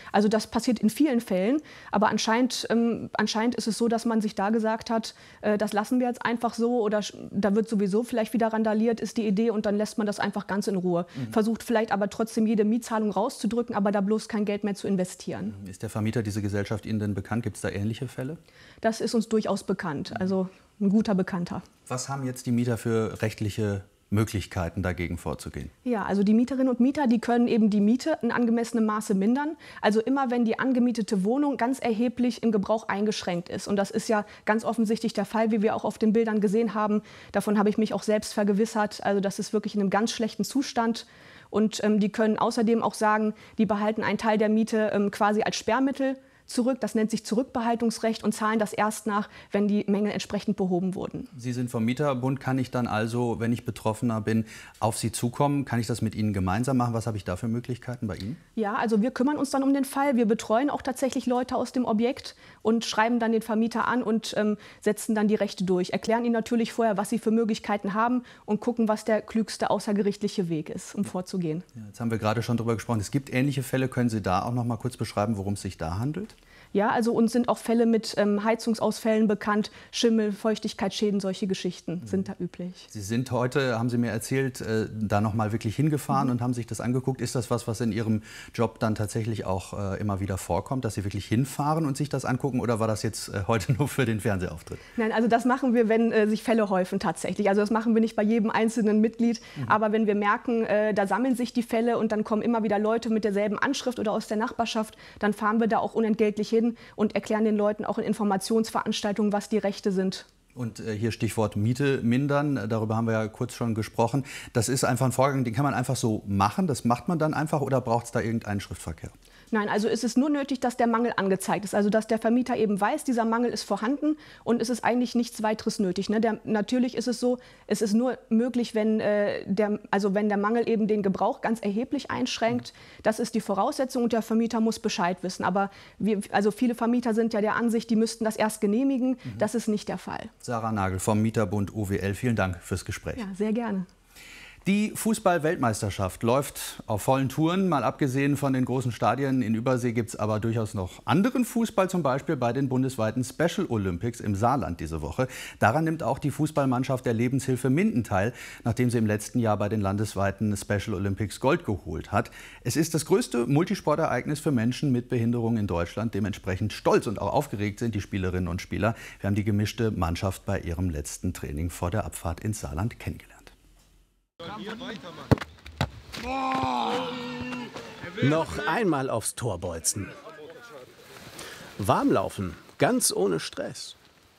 Speaker 7: Also das passiert in vielen Fällen, aber anscheinend ist es so, dass man sich da gesagt hat, das lassen wir jetzt einfach so oder da wird sowieso vielleicht wieder randaliert, ist die Idee und dann lässt man das einfach ganz in Ruhe. Versucht vielleicht aber trotzdem jede Mietzahlung rauszudrücken, aber da bloß kein Geld mehr zu investieren.
Speaker 2: Ist der Vermieter, diese Gesellschaft, Ihnen denn bekannt? Gibt es da ähnliche Fälle?
Speaker 7: Das ist uns durchaus bekannt, also ein guter Bekannter.
Speaker 2: Was haben jetzt die Mieter für rechtliche Möglichkeiten, dagegen vorzugehen?
Speaker 7: Ja, also die Mieterinnen und Mieter, die können eben die Miete in angemessenem Maße mindern. Also immer, wenn die angemietete Wohnung ganz erheblich im Gebrauch eingeschränkt ist. Und das ist ja ganz offensichtlich der Fall, wie wir auch auf den Bildern gesehen haben. Davon habe ich mich auch selbst vergewissert. Also das ist wirklich in einem ganz schlechten Zustand. Und die können außerdem auch sagen, die behalten einen Teil der Miete quasi als Sperrmittel zurück. Das nennt sich Zurückbehaltungsrecht und zahlen das erst nach, wenn die Mängel entsprechend behoben wurden.
Speaker 2: Sie sind vom Mieterbund. Kann ich dann also, wenn ich Betroffener bin, auf Sie zukommen? Kann ich das mit Ihnen gemeinsam machen? Was habe ich da für Möglichkeiten bei Ihnen?
Speaker 7: Ja, also wir kümmern uns dann um den Fall. Wir betreuen auch tatsächlich Leute aus dem Objekt und schreiben dann den Vermieter an und setzen dann die Rechte durch. Erklären ihnen natürlich vorher, was sie für Möglichkeiten haben und gucken, was der klügste außergerichtliche Weg ist, um vorzugehen.
Speaker 2: Ja, jetzt haben wir gerade schon darüber gesprochen. Es gibt ähnliche Fälle. Können Sie da auch noch mal kurz beschreiben, worum es sich da handelt?
Speaker 7: Ja, also uns sind auch Fälle mit Heizungsausfällen bekannt, Schimmel, Feuchtigkeitsschäden, solche Geschichten sind da üblich.
Speaker 2: Sie sind heute, haben Sie mir erzählt, da noch mal wirklich hingefahren und haben sich das angeguckt. Ist das was in Ihrem Job dann tatsächlich auch immer wieder vorkommt, dass Sie wirklich hinfahren und sich das angucken, oder war das jetzt heute nur für den Fernsehauftritt?
Speaker 7: Nein, also das machen wir, wenn sich Fälle häufen tatsächlich. Also das machen wir nicht bei jedem einzelnen Mitglied, aber wenn wir merken, da sammeln sich die Fälle und dann kommen immer wieder Leute mit derselben Anschrift oder aus der Nachbarschaft, dann fahren wir da auch unentgeltlich hin und erklären den Leuten auch in Informationsveranstaltungen, was die Rechte sind.
Speaker 2: Und hier Stichwort Miete mindern, darüber haben wir ja kurz schon gesprochen. Das ist einfach ein Vorgang, den kann man einfach so machen, das macht man dann einfach, oder braucht es da irgendeinen Schriftverkehr?
Speaker 7: Nein, also ist es nur nötig, dass der Mangel angezeigt ist, also dass der Vermieter eben weiß, dieser Mangel ist vorhanden und es ist eigentlich nichts weiteres nötig. Ne? Natürlich ist es so, es ist nur möglich, wenn der Mangel eben den Gebrauch ganz erheblich einschränkt. Das ist die Voraussetzung und der Vermieter muss Bescheid wissen. Aber viele Vermieter sind ja der Ansicht, die müssten das erst genehmigen. Das ist nicht der Fall.
Speaker 2: Sarah Nagel vom Mieterbund OWL, vielen Dank fürs Gespräch.
Speaker 7: Ja, sehr gerne.
Speaker 2: Die Fußball-Weltmeisterschaft läuft auf vollen Touren. Mal abgesehen von den großen Stadien in Übersee gibt es aber durchaus noch anderen Fußball, zum Beispiel bei den bundesweiten Special Olympics im Saarland diese Woche. Daran nimmt auch die Fußballmannschaft der Lebenshilfe Minden teil, nachdem sie im letzten Jahr bei den landesweiten Special Olympics Gold geholt hat. Es ist das größte Multisportereignis für Menschen mit Behinderung in Deutschland. Dementsprechend stolz und auch aufgeregt sind die Spielerinnen und Spieler. Wir haben die gemischte Mannschaft bei ihrem letzten Training vor der Abfahrt ins Saarland kennengelernt.
Speaker 8: Noch einmal aufs Tor bolzen. Warmlaufen, ganz ohne Stress.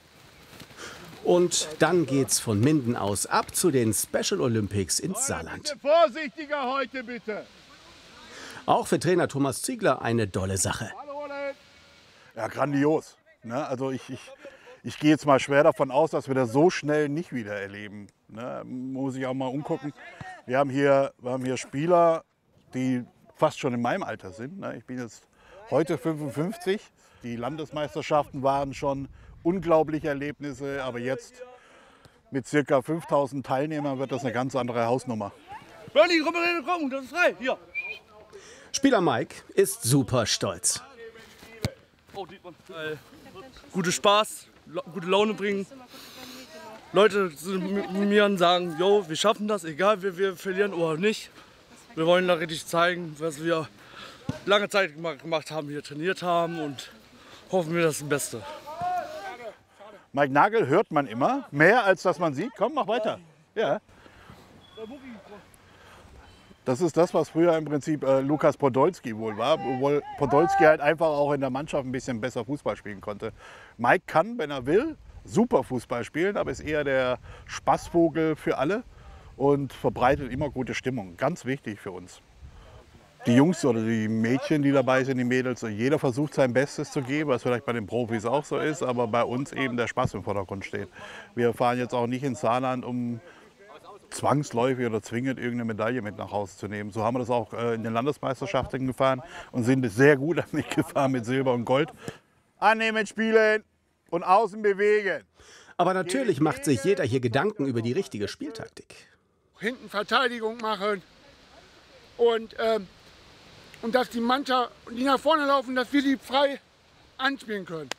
Speaker 8: Und dann geht's von Minden aus ab zu den Special Olympics ins Saarland.
Speaker 9: Bitte vorsichtiger heute, bitte.
Speaker 8: Auch für Trainer Thomas Ziegler eine dolle Sache.
Speaker 9: Ja, grandios. Ne? Also ich gehe jetzt mal schwer davon aus, dass wir das so schnell nicht wieder erleben. Ne? Muss ich auch mal umgucken. Wir haben hier Spieler, die fast schon in meinem Alter sind. Ne? Ich bin jetzt heute 55. Die Landesmeisterschaften waren schon unglaubliche Erlebnisse. Aber jetzt mit ca. 5000 Teilnehmern wird das eine ganz andere Hausnummer.
Speaker 8: Bernie, komm, das ist frei. Hier. Spieler Mike ist super stolz.
Speaker 10: Gute Spaß, gute Laune bringen. Leute mit mir und sagen, jo, wir schaffen das, egal wie wir verlieren oder nicht. Wir wollen da richtig zeigen, was wir lange Zeit gemacht haben, hier trainiert haben und hoffen wir das Beste.
Speaker 9: Mike Nagel hört man immer, mehr als dass man sieht. Komm, mach weiter. Ja. Das ist das, was früher im Prinzip Lukas Podolski wohl war, obwohl Podolski halt einfach auch in der Mannschaft ein bisschen besser Fußball spielen konnte. Mike kann, wenn er will, super Fußball spielen, aber ist eher der Spaßvogel für alle und verbreitet immer gute Stimmung. Ganz wichtig für uns. Die Jungs oder die Mädchen, die dabei sind, die Mädels, jeder versucht sein Bestes zu geben, was vielleicht bei den Profis auch so ist, aber bei uns eben der Spaß im Vordergrund steht. Wir fahren jetzt auch nicht ins Saarland, um zwangsläufig oder zwingend irgendeine Medaille mit nach Hause zu nehmen. So haben wir das auch in den Landesmeisterschaften gefahren und sind sehr gut damit gefahren mit Silber und Gold. Annehmen, spielen und außen bewegen.
Speaker 8: Aber natürlich macht sich jeder hier Gedanken über die richtige Spieltaktik.
Speaker 9: Hinten Verteidigung machen und
Speaker 11: und dass die Mannschaft, die nach vorne laufen, dass wir die frei anspielen können.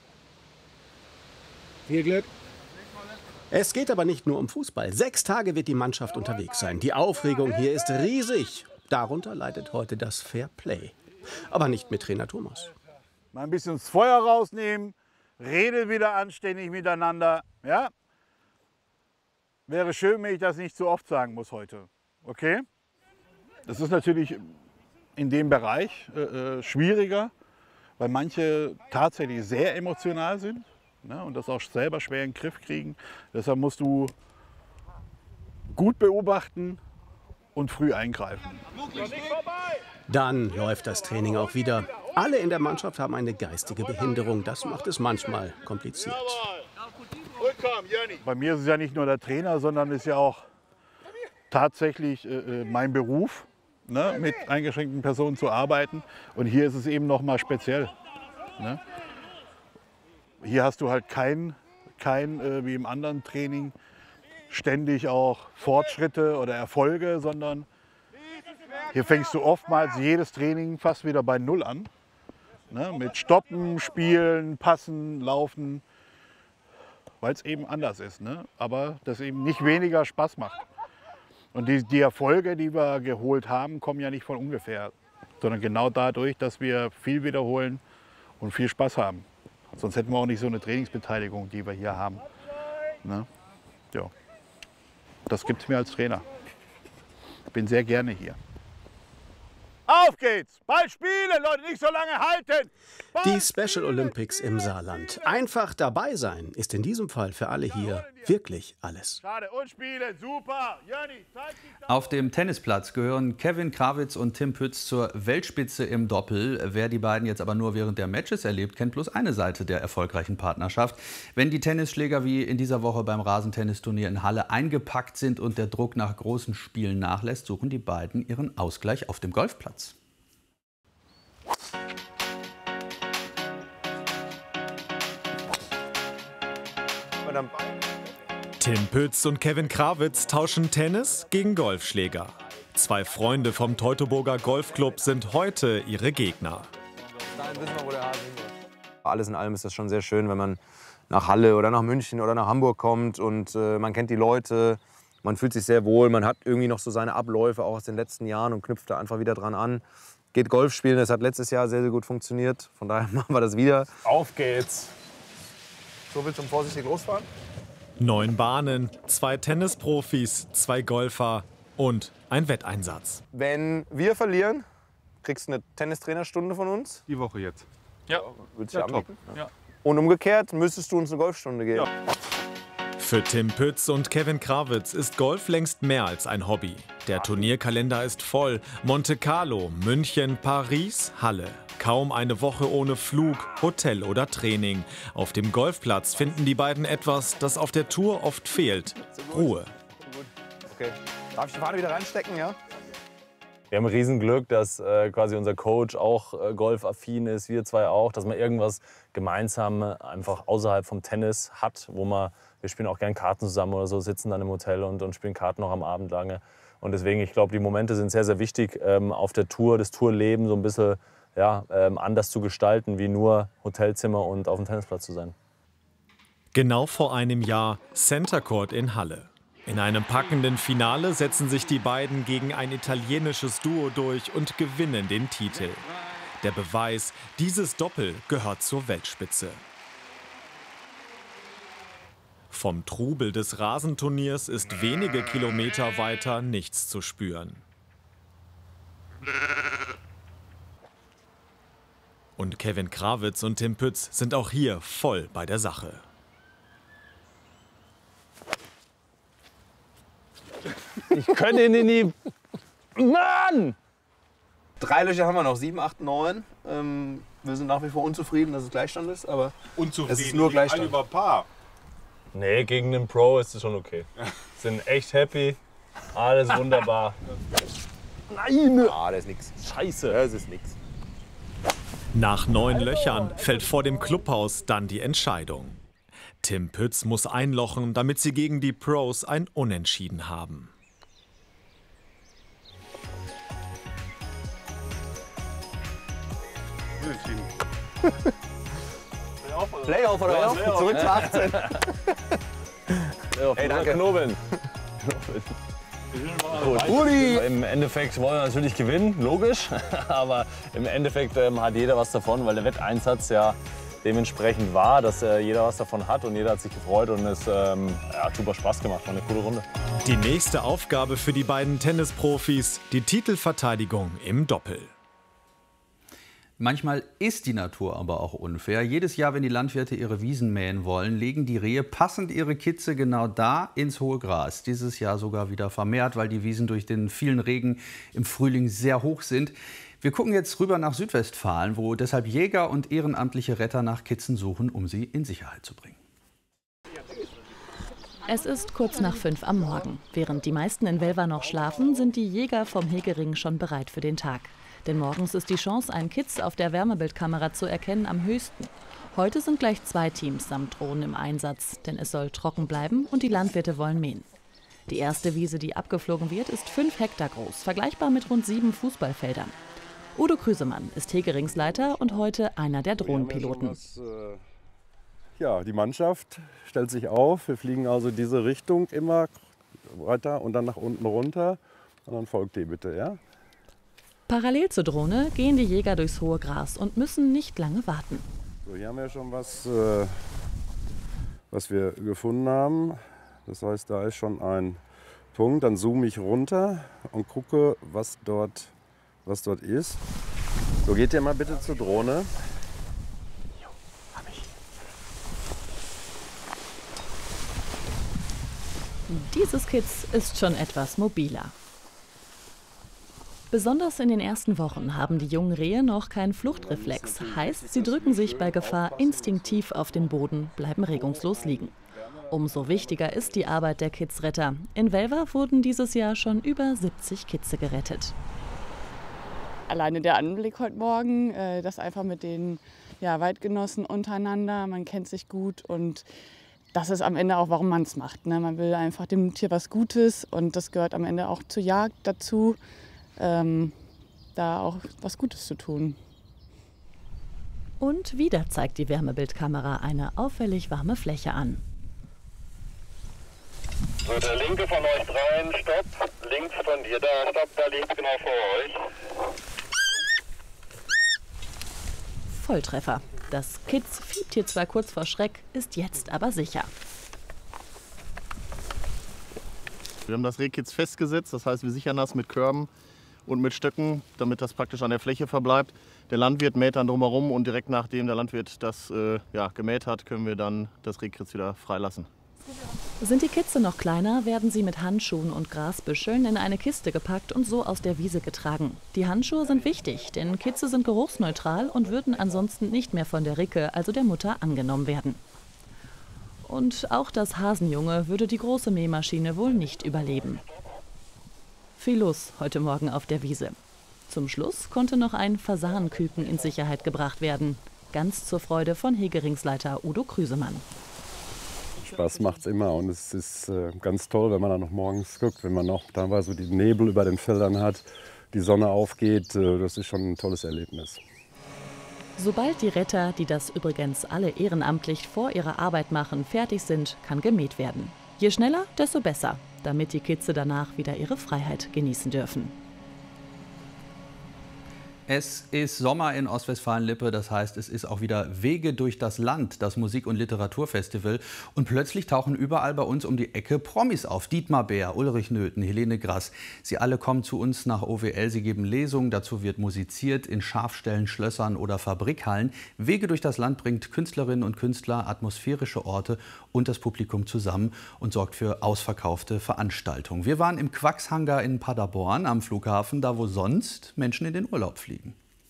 Speaker 8: Viel Glück. Es geht aber nicht nur um Fußball. 6 Tage wird die Mannschaft unterwegs sein. Die Aufregung hier ist riesig. Darunter leidet heute das Fair Play. Aber nicht mit Trainer Thomas.
Speaker 9: Mal ein bisschen das Feuer rausnehmen, redet wieder anständig miteinander. Ja? Wäre schön, wenn ich das nicht so oft sagen muss heute. Okay? Das ist natürlich in dem Bereich schwieriger, weil manche tatsächlich sehr emotional sind. Ne, und das auch selber schwer in den Griff kriegen. Deshalb musst du gut beobachten und früh eingreifen.
Speaker 8: Dann läuft das Training auch wieder. Alle in der Mannschaft haben eine geistige Behinderung. Das macht es manchmal kompliziert.
Speaker 9: Bei mir ist es ja nicht nur der Trainer, sondern ist ja auch tatsächlich mein Beruf, ne, mit eingeschränkten Personen zu arbeiten. Und hier ist es eben noch mal speziell. Ne? Hier hast du halt kein wie im anderen Training, ständig auch Fortschritte oder Erfolge, sondern hier fängst du oftmals jedes Training fast wieder bei Null an. Ne? Mit Stoppen, Spielen, Passen, Laufen, weil es eben anders ist. Ne? Aber das eben nicht weniger Spaß macht. Und die Erfolge, die wir geholt haben, kommen ja nicht von ungefähr, sondern genau dadurch, dass wir viel wiederholen und viel Spaß haben. Sonst hätten wir auch nicht so eine Trainingsbeteiligung, die wir hier haben. Ne? Ja. Das gibt es mir als Trainer. Ich bin sehr gerne hier. Auf geht's! Ball spielen, Leute, nicht so lange halten!
Speaker 8: Die Special Olympics im Saarland. Einfach dabei sein ist in diesem Fall für alle hier wirklich alles.
Speaker 9: Und spielen, super! Jörni,
Speaker 2: Auf dem Tennisplatz gehören Kevin Krawitz und Tim Pütz zur Weltspitze im Doppel. Wer die beiden jetzt aber nur während der Matches erlebt, kennt bloß eine Seite der erfolgreichen Partnerschaft. Wenn die Tennisschläger wie in dieser Woche beim Rasentennisturnier in Halle eingepackt sind und der Druck nach großen Spielen nachlässt, suchen die beiden ihren Ausgleich auf dem Golfplatz.
Speaker 12: Tim Pütz und Kevin Krawitz tauschen Tennis gegen Golfschläger. 2 Freunde vom Teutoburger Golfclub sind heute ihre Gegner.
Speaker 13: Alles in allem ist das schon sehr schön, wenn man nach Halle oder nach München oder nach Hamburg kommt und man kennt die Leute, man fühlt sich sehr wohl, man hat irgendwie noch so seine Abläufe auch aus den letzten Jahren und knüpft da einfach wieder dran an. Geht Golf spielen, das hat letztes Jahr sehr, sehr gut funktioniert, von daher machen wir das wieder. Auf geht's! So, willst du vorsichtig losfahren?
Speaker 12: 9 Bahnen, 2 Tennisprofis, 2 Golfer und ein Wetteinsatz.
Speaker 13: Wenn wir verlieren, kriegst du eine Tennistrainerstunde von uns.
Speaker 14: Die Woche jetzt.
Speaker 13: Ja. Würdest du
Speaker 14: top.
Speaker 13: anbieten?
Speaker 14: Ja.
Speaker 13: Und umgekehrt müsstest du uns eine Golfstunde geben. Ja.
Speaker 12: Für Tim Pütz und Kevin Krawitz ist Golf längst mehr als ein Hobby. Der Turnierkalender ist voll. Monte Carlo, München, Paris, Halle. Kaum eine Woche ohne Flug, Hotel oder Training. Auf dem Golfplatz finden die beiden etwas, das auf der Tour oft fehlt. Ruhe.
Speaker 13: Okay. Darf ich die Fahne wieder reinstecken, ja? Wir haben ein Riesenglück, dass quasi unser Coach auch golfaffin ist, wir 2 auch, dass man irgendwas gemeinsam einfach außerhalb vom Tennis hat, wo wir spielen auch gern Karten zusammen oder so, sitzen dann im Hotel und spielen Karten noch am Abend lange. Und deswegen, ich glaube, die Momente sind sehr, sehr wichtig, auf der Tour, das Tourleben so ein bisschen anders zu gestalten, wie nur Hotelzimmer und auf dem Tennisplatz zu sein.
Speaker 12: Genau vor einem Jahr Center Court in Halle. In einem packenden Finale setzen sich die beiden gegen ein italienisches Duo durch und gewinnen den Titel. Der Beweis, dieses Doppel gehört zur Weltspitze. Vom Trubel des Rasenturniers ist wenige Kilometer weiter nichts zu spüren. Und Kevin Krawitz und Tim Pütz sind auch hier voll bei der Sache.
Speaker 13: Ich könnte ihn in die... Mann! 3 Löcher haben wir noch, 7, 8, 9. Wir sind nach wie vor unzufrieden, dass es Gleichstand ist, aber es ist nur Gleichstand.
Speaker 14: Über Paar.
Speaker 13: Nee, gegen den Pro ist es schon okay. Sind echt happy, alles wunderbar. Nein! Ah, das ist nix. Scheiße, das ist nix.
Speaker 12: Nach 9 Löchern fällt vor dem Clubhaus dann die Entscheidung. Tim Pütz muss einlochen, damit sie gegen die Pros ein Unentschieden haben.
Speaker 13: Playoff oder was?
Speaker 14: Playoff.
Speaker 13: Zurück zu 18. Hey, danke. Knobeln. Gut.
Speaker 14: Uli.
Speaker 13: Im Endeffekt wollen wir natürlich gewinnen, logisch. Aber im Endeffekt hat jeder was davon, weil der Wetteinsatz ja dementsprechend war, dass jeder was davon hat und jeder hat sich gefreut und es hat super Spaß gemacht. War eine coole Runde.
Speaker 12: Die nächste Aufgabe für die beiden Tennisprofis, die Titelverteidigung im Doppel.
Speaker 2: Manchmal ist die Natur aber auch unfair. Jedes Jahr, wenn die Landwirte ihre Wiesen mähen wollen, legen die Rehe passend ihre Kitze genau da ins hohe Gras. Dieses Jahr sogar wieder vermehrt, weil die Wiesen durch den vielen Regen im Frühling sehr hoch sind. Wir gucken jetzt rüber nach Südwestfalen, wo deshalb Jäger und ehrenamtliche Retter nach Kitzen suchen, um sie in Sicherheit zu bringen.
Speaker 15: Es ist kurz nach 5 am Morgen. Während die meisten in Velva noch schlafen, sind die Jäger vom Hegering schon bereit für den Tag. Denn morgens ist die Chance, einen Kitz auf der Wärmebildkamera zu erkennen, am höchsten. Heute sind gleich 2 Teams samt Drohnen im Einsatz, denn es soll trocken bleiben und die Landwirte wollen mähen. Die erste Wiese, die abgeflogen wird, ist 5 Hektar groß, vergleichbar mit rund 7 Fußballfeldern. Udo Krüsemann ist Hegeringsleiter und heute einer der Drohnenpiloten.
Speaker 16: Ja, die Mannschaft stellt sich auf. Wir fliegen also diese Richtung immer weiter und dann nach unten runter. Und dann folgt die bitte, ja?
Speaker 15: Parallel zur Drohne gehen die Jäger durchs hohe Gras und müssen nicht lange warten.
Speaker 16: So, hier haben wir schon was wir gefunden haben. Das heißt, da ist schon ein Punkt. Dann zoome ich runter und gucke, was dort ist. So, geht ihr mal bitte zur Drohne.
Speaker 15: Dieses Kitz ist schon etwas mobiler. Besonders in den ersten Wochen haben die jungen Rehe noch keinen Fluchtreflex. Heißt, sie drücken sich bei Gefahr instinktiv auf den Boden, bleiben regungslos liegen. Umso wichtiger ist die Arbeit der Kitzretter. In Velva wurden dieses Jahr schon über 70 Kitze gerettet.
Speaker 17: Alleine der Anblick heute Morgen, das einfach mit den Weidgenossen untereinander, man kennt sich gut und das ist am Ende auch, warum man es macht. Ne? Man will einfach dem Tier was Gutes und das gehört am Ende auch zur Jagd dazu. Da auch was Gutes zu tun.
Speaker 15: Und wieder zeigt die Wärmebildkamera eine auffällig warme Fläche an.
Speaker 14: So, der linke von euch dreien, stopp. Links von dir, da, stopp, da links genau vor euch.
Speaker 15: Volltreffer. Das Kitz fiebt hier zwar kurz vor Schreck, ist jetzt aber sicher.
Speaker 18: Wir haben das Rehkitz festgesetzt, das heißt, wir sichern das mit Körben und mit Stöcken, damit das praktisch an der Fläche verbleibt. Der Landwirt mäht dann drumherum und direkt nachdem der Landwirt das gemäht hat, können wir dann das Rehkitz wieder freilassen.
Speaker 15: Sind die Kitze noch kleiner, werden sie mit Handschuhen und Grasbüscheln in eine Kiste gepackt und so aus der Wiese getragen. Die Handschuhe sind wichtig, denn Kitze sind geruchsneutral und würden ansonsten nicht mehr von der Ricke, also der Mutter, angenommen werden. Und auch das Hasenjunge würde die große Mähmaschine wohl nicht überleben. Viel los heute Morgen auf der Wiese. Zum Schluss konnte noch ein Fasanenküken in Sicherheit gebracht werden. Ganz zur Freude von Hegeringsleiter Udo Krüsemann.
Speaker 16: Spaß macht's immer und es ist ganz toll, wenn man dann noch morgens guckt, wenn man noch teilweise die Nebel über den Feldern hat, die Sonne aufgeht. Das ist schon ein tolles Erlebnis.
Speaker 15: Sobald die Retter, die das übrigens alle ehrenamtlich vor ihrer Arbeit machen, fertig sind, kann gemäht werden. Je schneller, desto besser, damit die Kitze danach wieder ihre Freiheit genießen dürfen.
Speaker 2: Es ist Sommer in Ostwestfalen-Lippe, das heißt, es ist auch wieder Wege durch das Land, das Musik- und Literaturfestival. Und plötzlich tauchen überall bei uns um die Ecke Promis auf. Dietmar Bär, Ulrich Nöthen, Helene Grass. Sie alle kommen zu uns nach OWL, sie geben Lesungen, dazu wird musiziert in Schafställen, Schlössern oder Fabrikhallen. Wege durch das Land bringt Künstlerinnen und Künstler, atmosphärische Orte und das Publikum zusammen und sorgt für ausverkaufte Veranstaltungen. Wir waren im Quackshangar in Paderborn am Flughafen, da wo sonst Menschen in den Urlaub fliegen.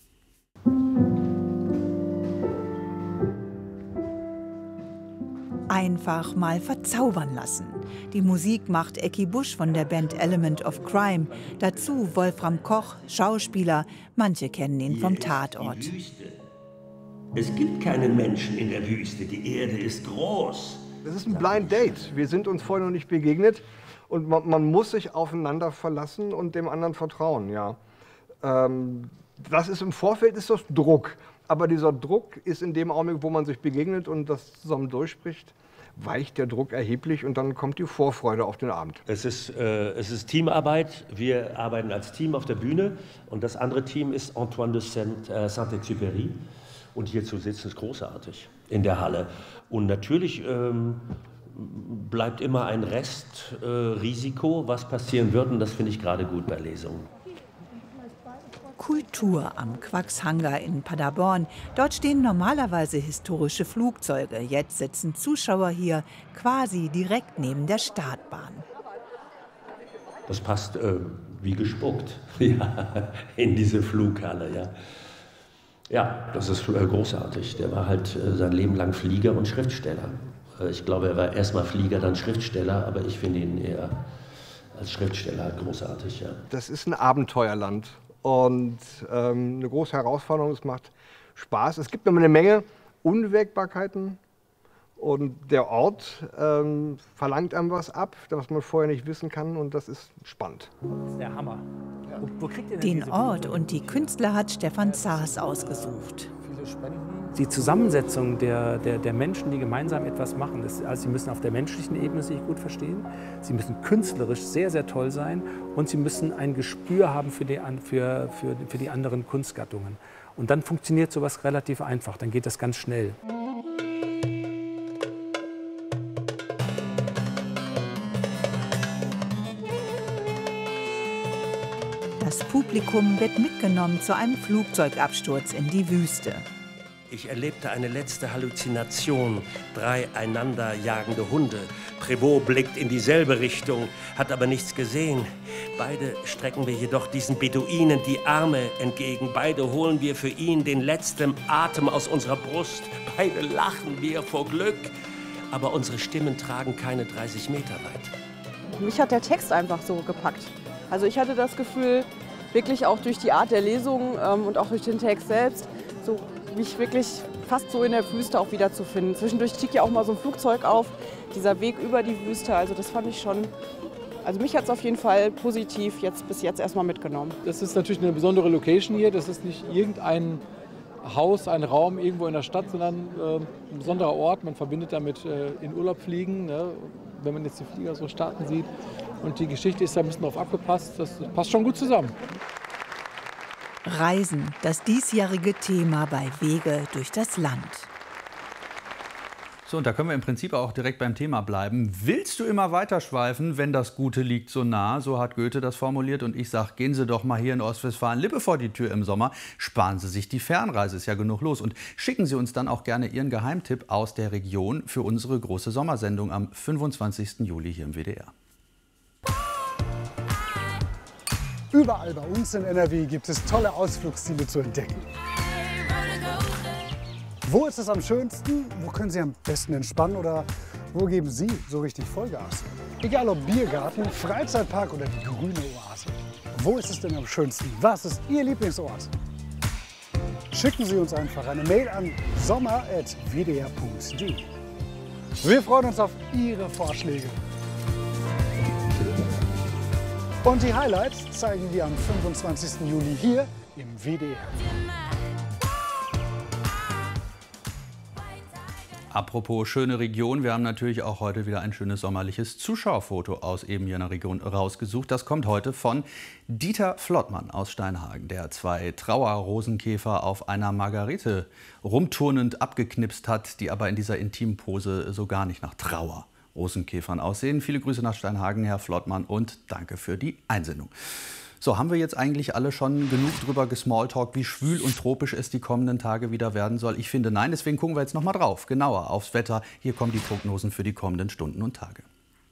Speaker 21: Einfach mal verzaubern lassen. Die Musik macht Ecki Busch von der Band Element of Crime. Dazu Wolfram Koch, Schauspieler. Manche kennen ihn vom Tatort.
Speaker 22: Es gibt keinen Menschen in der Wüste. Die Erde ist groß.
Speaker 28: Das ist ein Blind Date. Wir sind uns vorher noch nicht begegnet. Und man muss sich aufeinander verlassen und dem anderen vertrauen. Ja. Das ist im Vorfeld ist das Druck. Aber dieser Druck ist in dem Augenblick, wo man sich begegnet und das zusammen durchspricht, weicht der Druck erheblich und dann kommt die Vorfreude auf den Abend.
Speaker 22: Es ist Teamarbeit. Wir arbeiten als Team auf der Bühne und das andere Team ist Antoine de Saint-Exupéry. Und hier zu sitzen ist großartig in der Halle. Und natürlich bleibt immer ein Restrisiko, was passieren wird. Und das finde ich gerade gut bei Lesungen.
Speaker 21: Kultur am Quax-Hangar in Paderborn. Dort stehen normalerweise historische Flugzeuge. Jetzt sitzen Zuschauer hier quasi direkt neben der Startbahn.
Speaker 22: Das passt wie gespuckt in diese Flughalle. Ja. Ja, das ist großartig. Der war halt sein Leben lang Flieger und Schriftsteller. Ich glaube, er war erst mal Flieger, dann Schriftsteller, aber ich finde ihn eher als Schriftsteller großartig. Ja.
Speaker 28: Das ist ein Abenteuerland und eine große Herausforderung. Es macht Spaß. Es gibt immer eine Menge Unwägbarkeiten und der Ort verlangt einem was ab, was man vorher nicht wissen kann und das ist spannend.
Speaker 3: Das ist der Hammer. Wo kriegt ihr denn
Speaker 21: Den Ort und die Künstler hat Stefan Zars ausgesucht.
Speaker 3: Die Zusammensetzung der Menschen, die gemeinsam etwas machen, also sie müssen auf der menschlichen Ebene sich gut verstehen, sie müssen künstlerisch sehr, sehr toll sein und sie müssen ein Gespür haben für die anderen Kunstgattungen. Und dann funktioniert sowas relativ einfach, dann geht das ganz schnell.
Speaker 21: Das Publikum wird mitgenommen zu einem Flugzeugabsturz in die Wüste.
Speaker 22: Ich erlebte eine letzte Halluzination. 3 einander jagende Hunde. Prévost blickt in dieselbe Richtung, hat aber nichts gesehen. Beide strecken wir jedoch diesen Beduinen die Arme entgegen. Beide holen wir für ihn den letzten Atem aus unserer Brust. Beide lachen wir vor Glück. Aber unsere Stimmen tragen keine 30 Meter weit.
Speaker 6: Mich hat der Text einfach so gepackt. Also ich hatte das Gefühl, wirklich auch durch die Art der Lesung und auch durch den Text selbst, so mich wirklich fast so in der Wüste auch wiederzufinden. Zwischendurch stieg ja auch mal so ein Flugzeug auf, dieser Weg über die Wüste, also das fand ich schon, also mich hat es auf jeden Fall positiv bis jetzt erstmal mitgenommen.
Speaker 19: Das ist natürlich eine besondere Location hier, das ist nicht irgendein Haus, ein Raum irgendwo in der Stadt, sondern ein besonderer Ort, man verbindet damit in Urlaub fliegen, ne? Wenn man jetzt die Flieger so starten sieht. Und die Geschichte ist da ein bisschen drauf abgepasst, das passt schon gut zusammen.
Speaker 21: Reisen, das diesjährige Thema bei Wege durch das Land.
Speaker 2: So, und da können wir im Prinzip auch direkt beim Thema bleiben. Willst du immer weiterschweifen, wenn das Gute liegt so nah? So hat Goethe das formuliert. Und ich sage, gehen Sie doch mal hier in Ostwestfalen-Lippe vor die Tür im Sommer. Sparen Sie sich die Fernreise, ist ja genug los. Und schicken Sie uns dann auch gerne Ihren Geheimtipp aus der Region für unsere große Sommersendung am 25. Juli hier im WDR.
Speaker 20: Überall bei uns in NRW gibt es tolle Ausflugsziele zu entdecken. Wo ist es am schönsten? Wo können Sie am besten entspannen? Oder wo geben Sie so richtig Vollgas? Egal ob Biergarten, Freizeitpark oder die grüne Oase. Wo ist es denn am schönsten? Was ist Ihr Lieblingsort? Schicken Sie uns einfach eine Mail an sommer@wdr.de. Wir freuen uns auf Ihre Vorschläge. Und die Highlights zeigen wir am 25. Juli hier im WDR.
Speaker 2: Apropos schöne Region, wir haben natürlich auch heute wieder ein schönes sommerliches Zuschauerfoto aus eben jener Region rausgesucht. Das kommt heute von Dieter Flottmann aus Steinhagen, der 2 Trauerrosenkäfer auf einer Margarete rumturnend abgeknipst hat, die aber in dieser intimen Pose so gar nicht nach Trauerrosenkäfern aussehen. Viele Grüße nach Steinhagen, Herr Flottmann, und danke für die Einsendung. So, haben wir jetzt eigentlich alle schon genug drüber gesmalltalkt, wie schwül und tropisch es die kommenden Tage wieder werden soll? Ich finde nein, deswegen gucken wir jetzt noch mal drauf, genauer aufs Wetter. Hier kommen die Prognosen für die kommenden Stunden und Tage.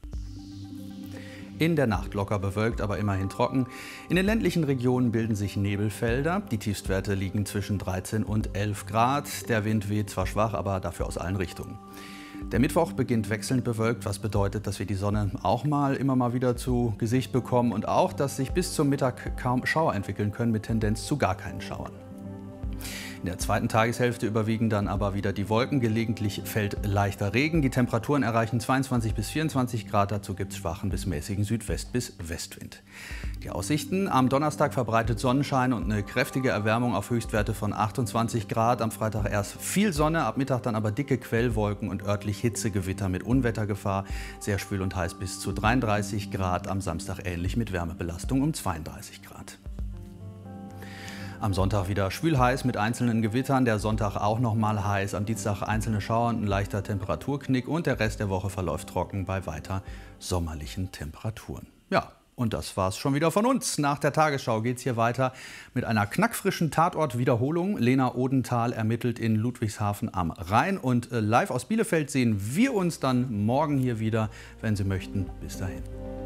Speaker 2: In der Nacht locker bewölkt, aber immerhin trocken. In den ländlichen Regionen bilden sich Nebelfelder. Die Tiefstwerte liegen zwischen 13 und 11 Grad. Der Wind weht zwar schwach, aber dafür aus allen Richtungen. Der Mittwoch beginnt wechselnd bewölkt, was bedeutet, dass wir die Sonne auch immer mal wieder zu Gesicht bekommen und auch, dass sich bis zum Mittag kaum Schauer entwickeln können mit Tendenz zu gar keinen Schauern. In der zweiten Tageshälfte überwiegen dann aber wieder die Wolken. Gelegentlich fällt leichter Regen. Die Temperaturen erreichen 22 bis 24 Grad. Dazu gibt es schwachen bis mäßigen Südwest- bis Westwind. Die Aussichten: Am Donnerstag verbreitet Sonnenschein und eine kräftige Erwärmung auf Höchstwerte von 28 Grad. Am Freitag erst viel Sonne, ab Mittag dann aber dicke Quellwolken und örtlich Hitzegewitter mit Unwettergefahr. Sehr schwül und heiß bis zu 33 Grad. Am Samstag ähnlich mit Wärmebelastung um 32 Grad. Am Sonntag wieder schwül heiß mit einzelnen Gewittern. Der Sonntag auch noch mal heiß. Am Dienstag einzelne Schauer und ein leichter Temperaturknick. Und der Rest der Woche verläuft trocken bei weiter sommerlichen Temperaturen. Ja. Und das war's schon wieder von uns. Nach der Tagesschau geht's hier weiter mit einer knackfrischen Tatortwiederholung. Lena Odenthal ermittelt in Ludwigshafen am Rhein. Und live aus Bielefeld sehen wir uns dann morgen hier wieder, wenn Sie möchten. Bis dahin.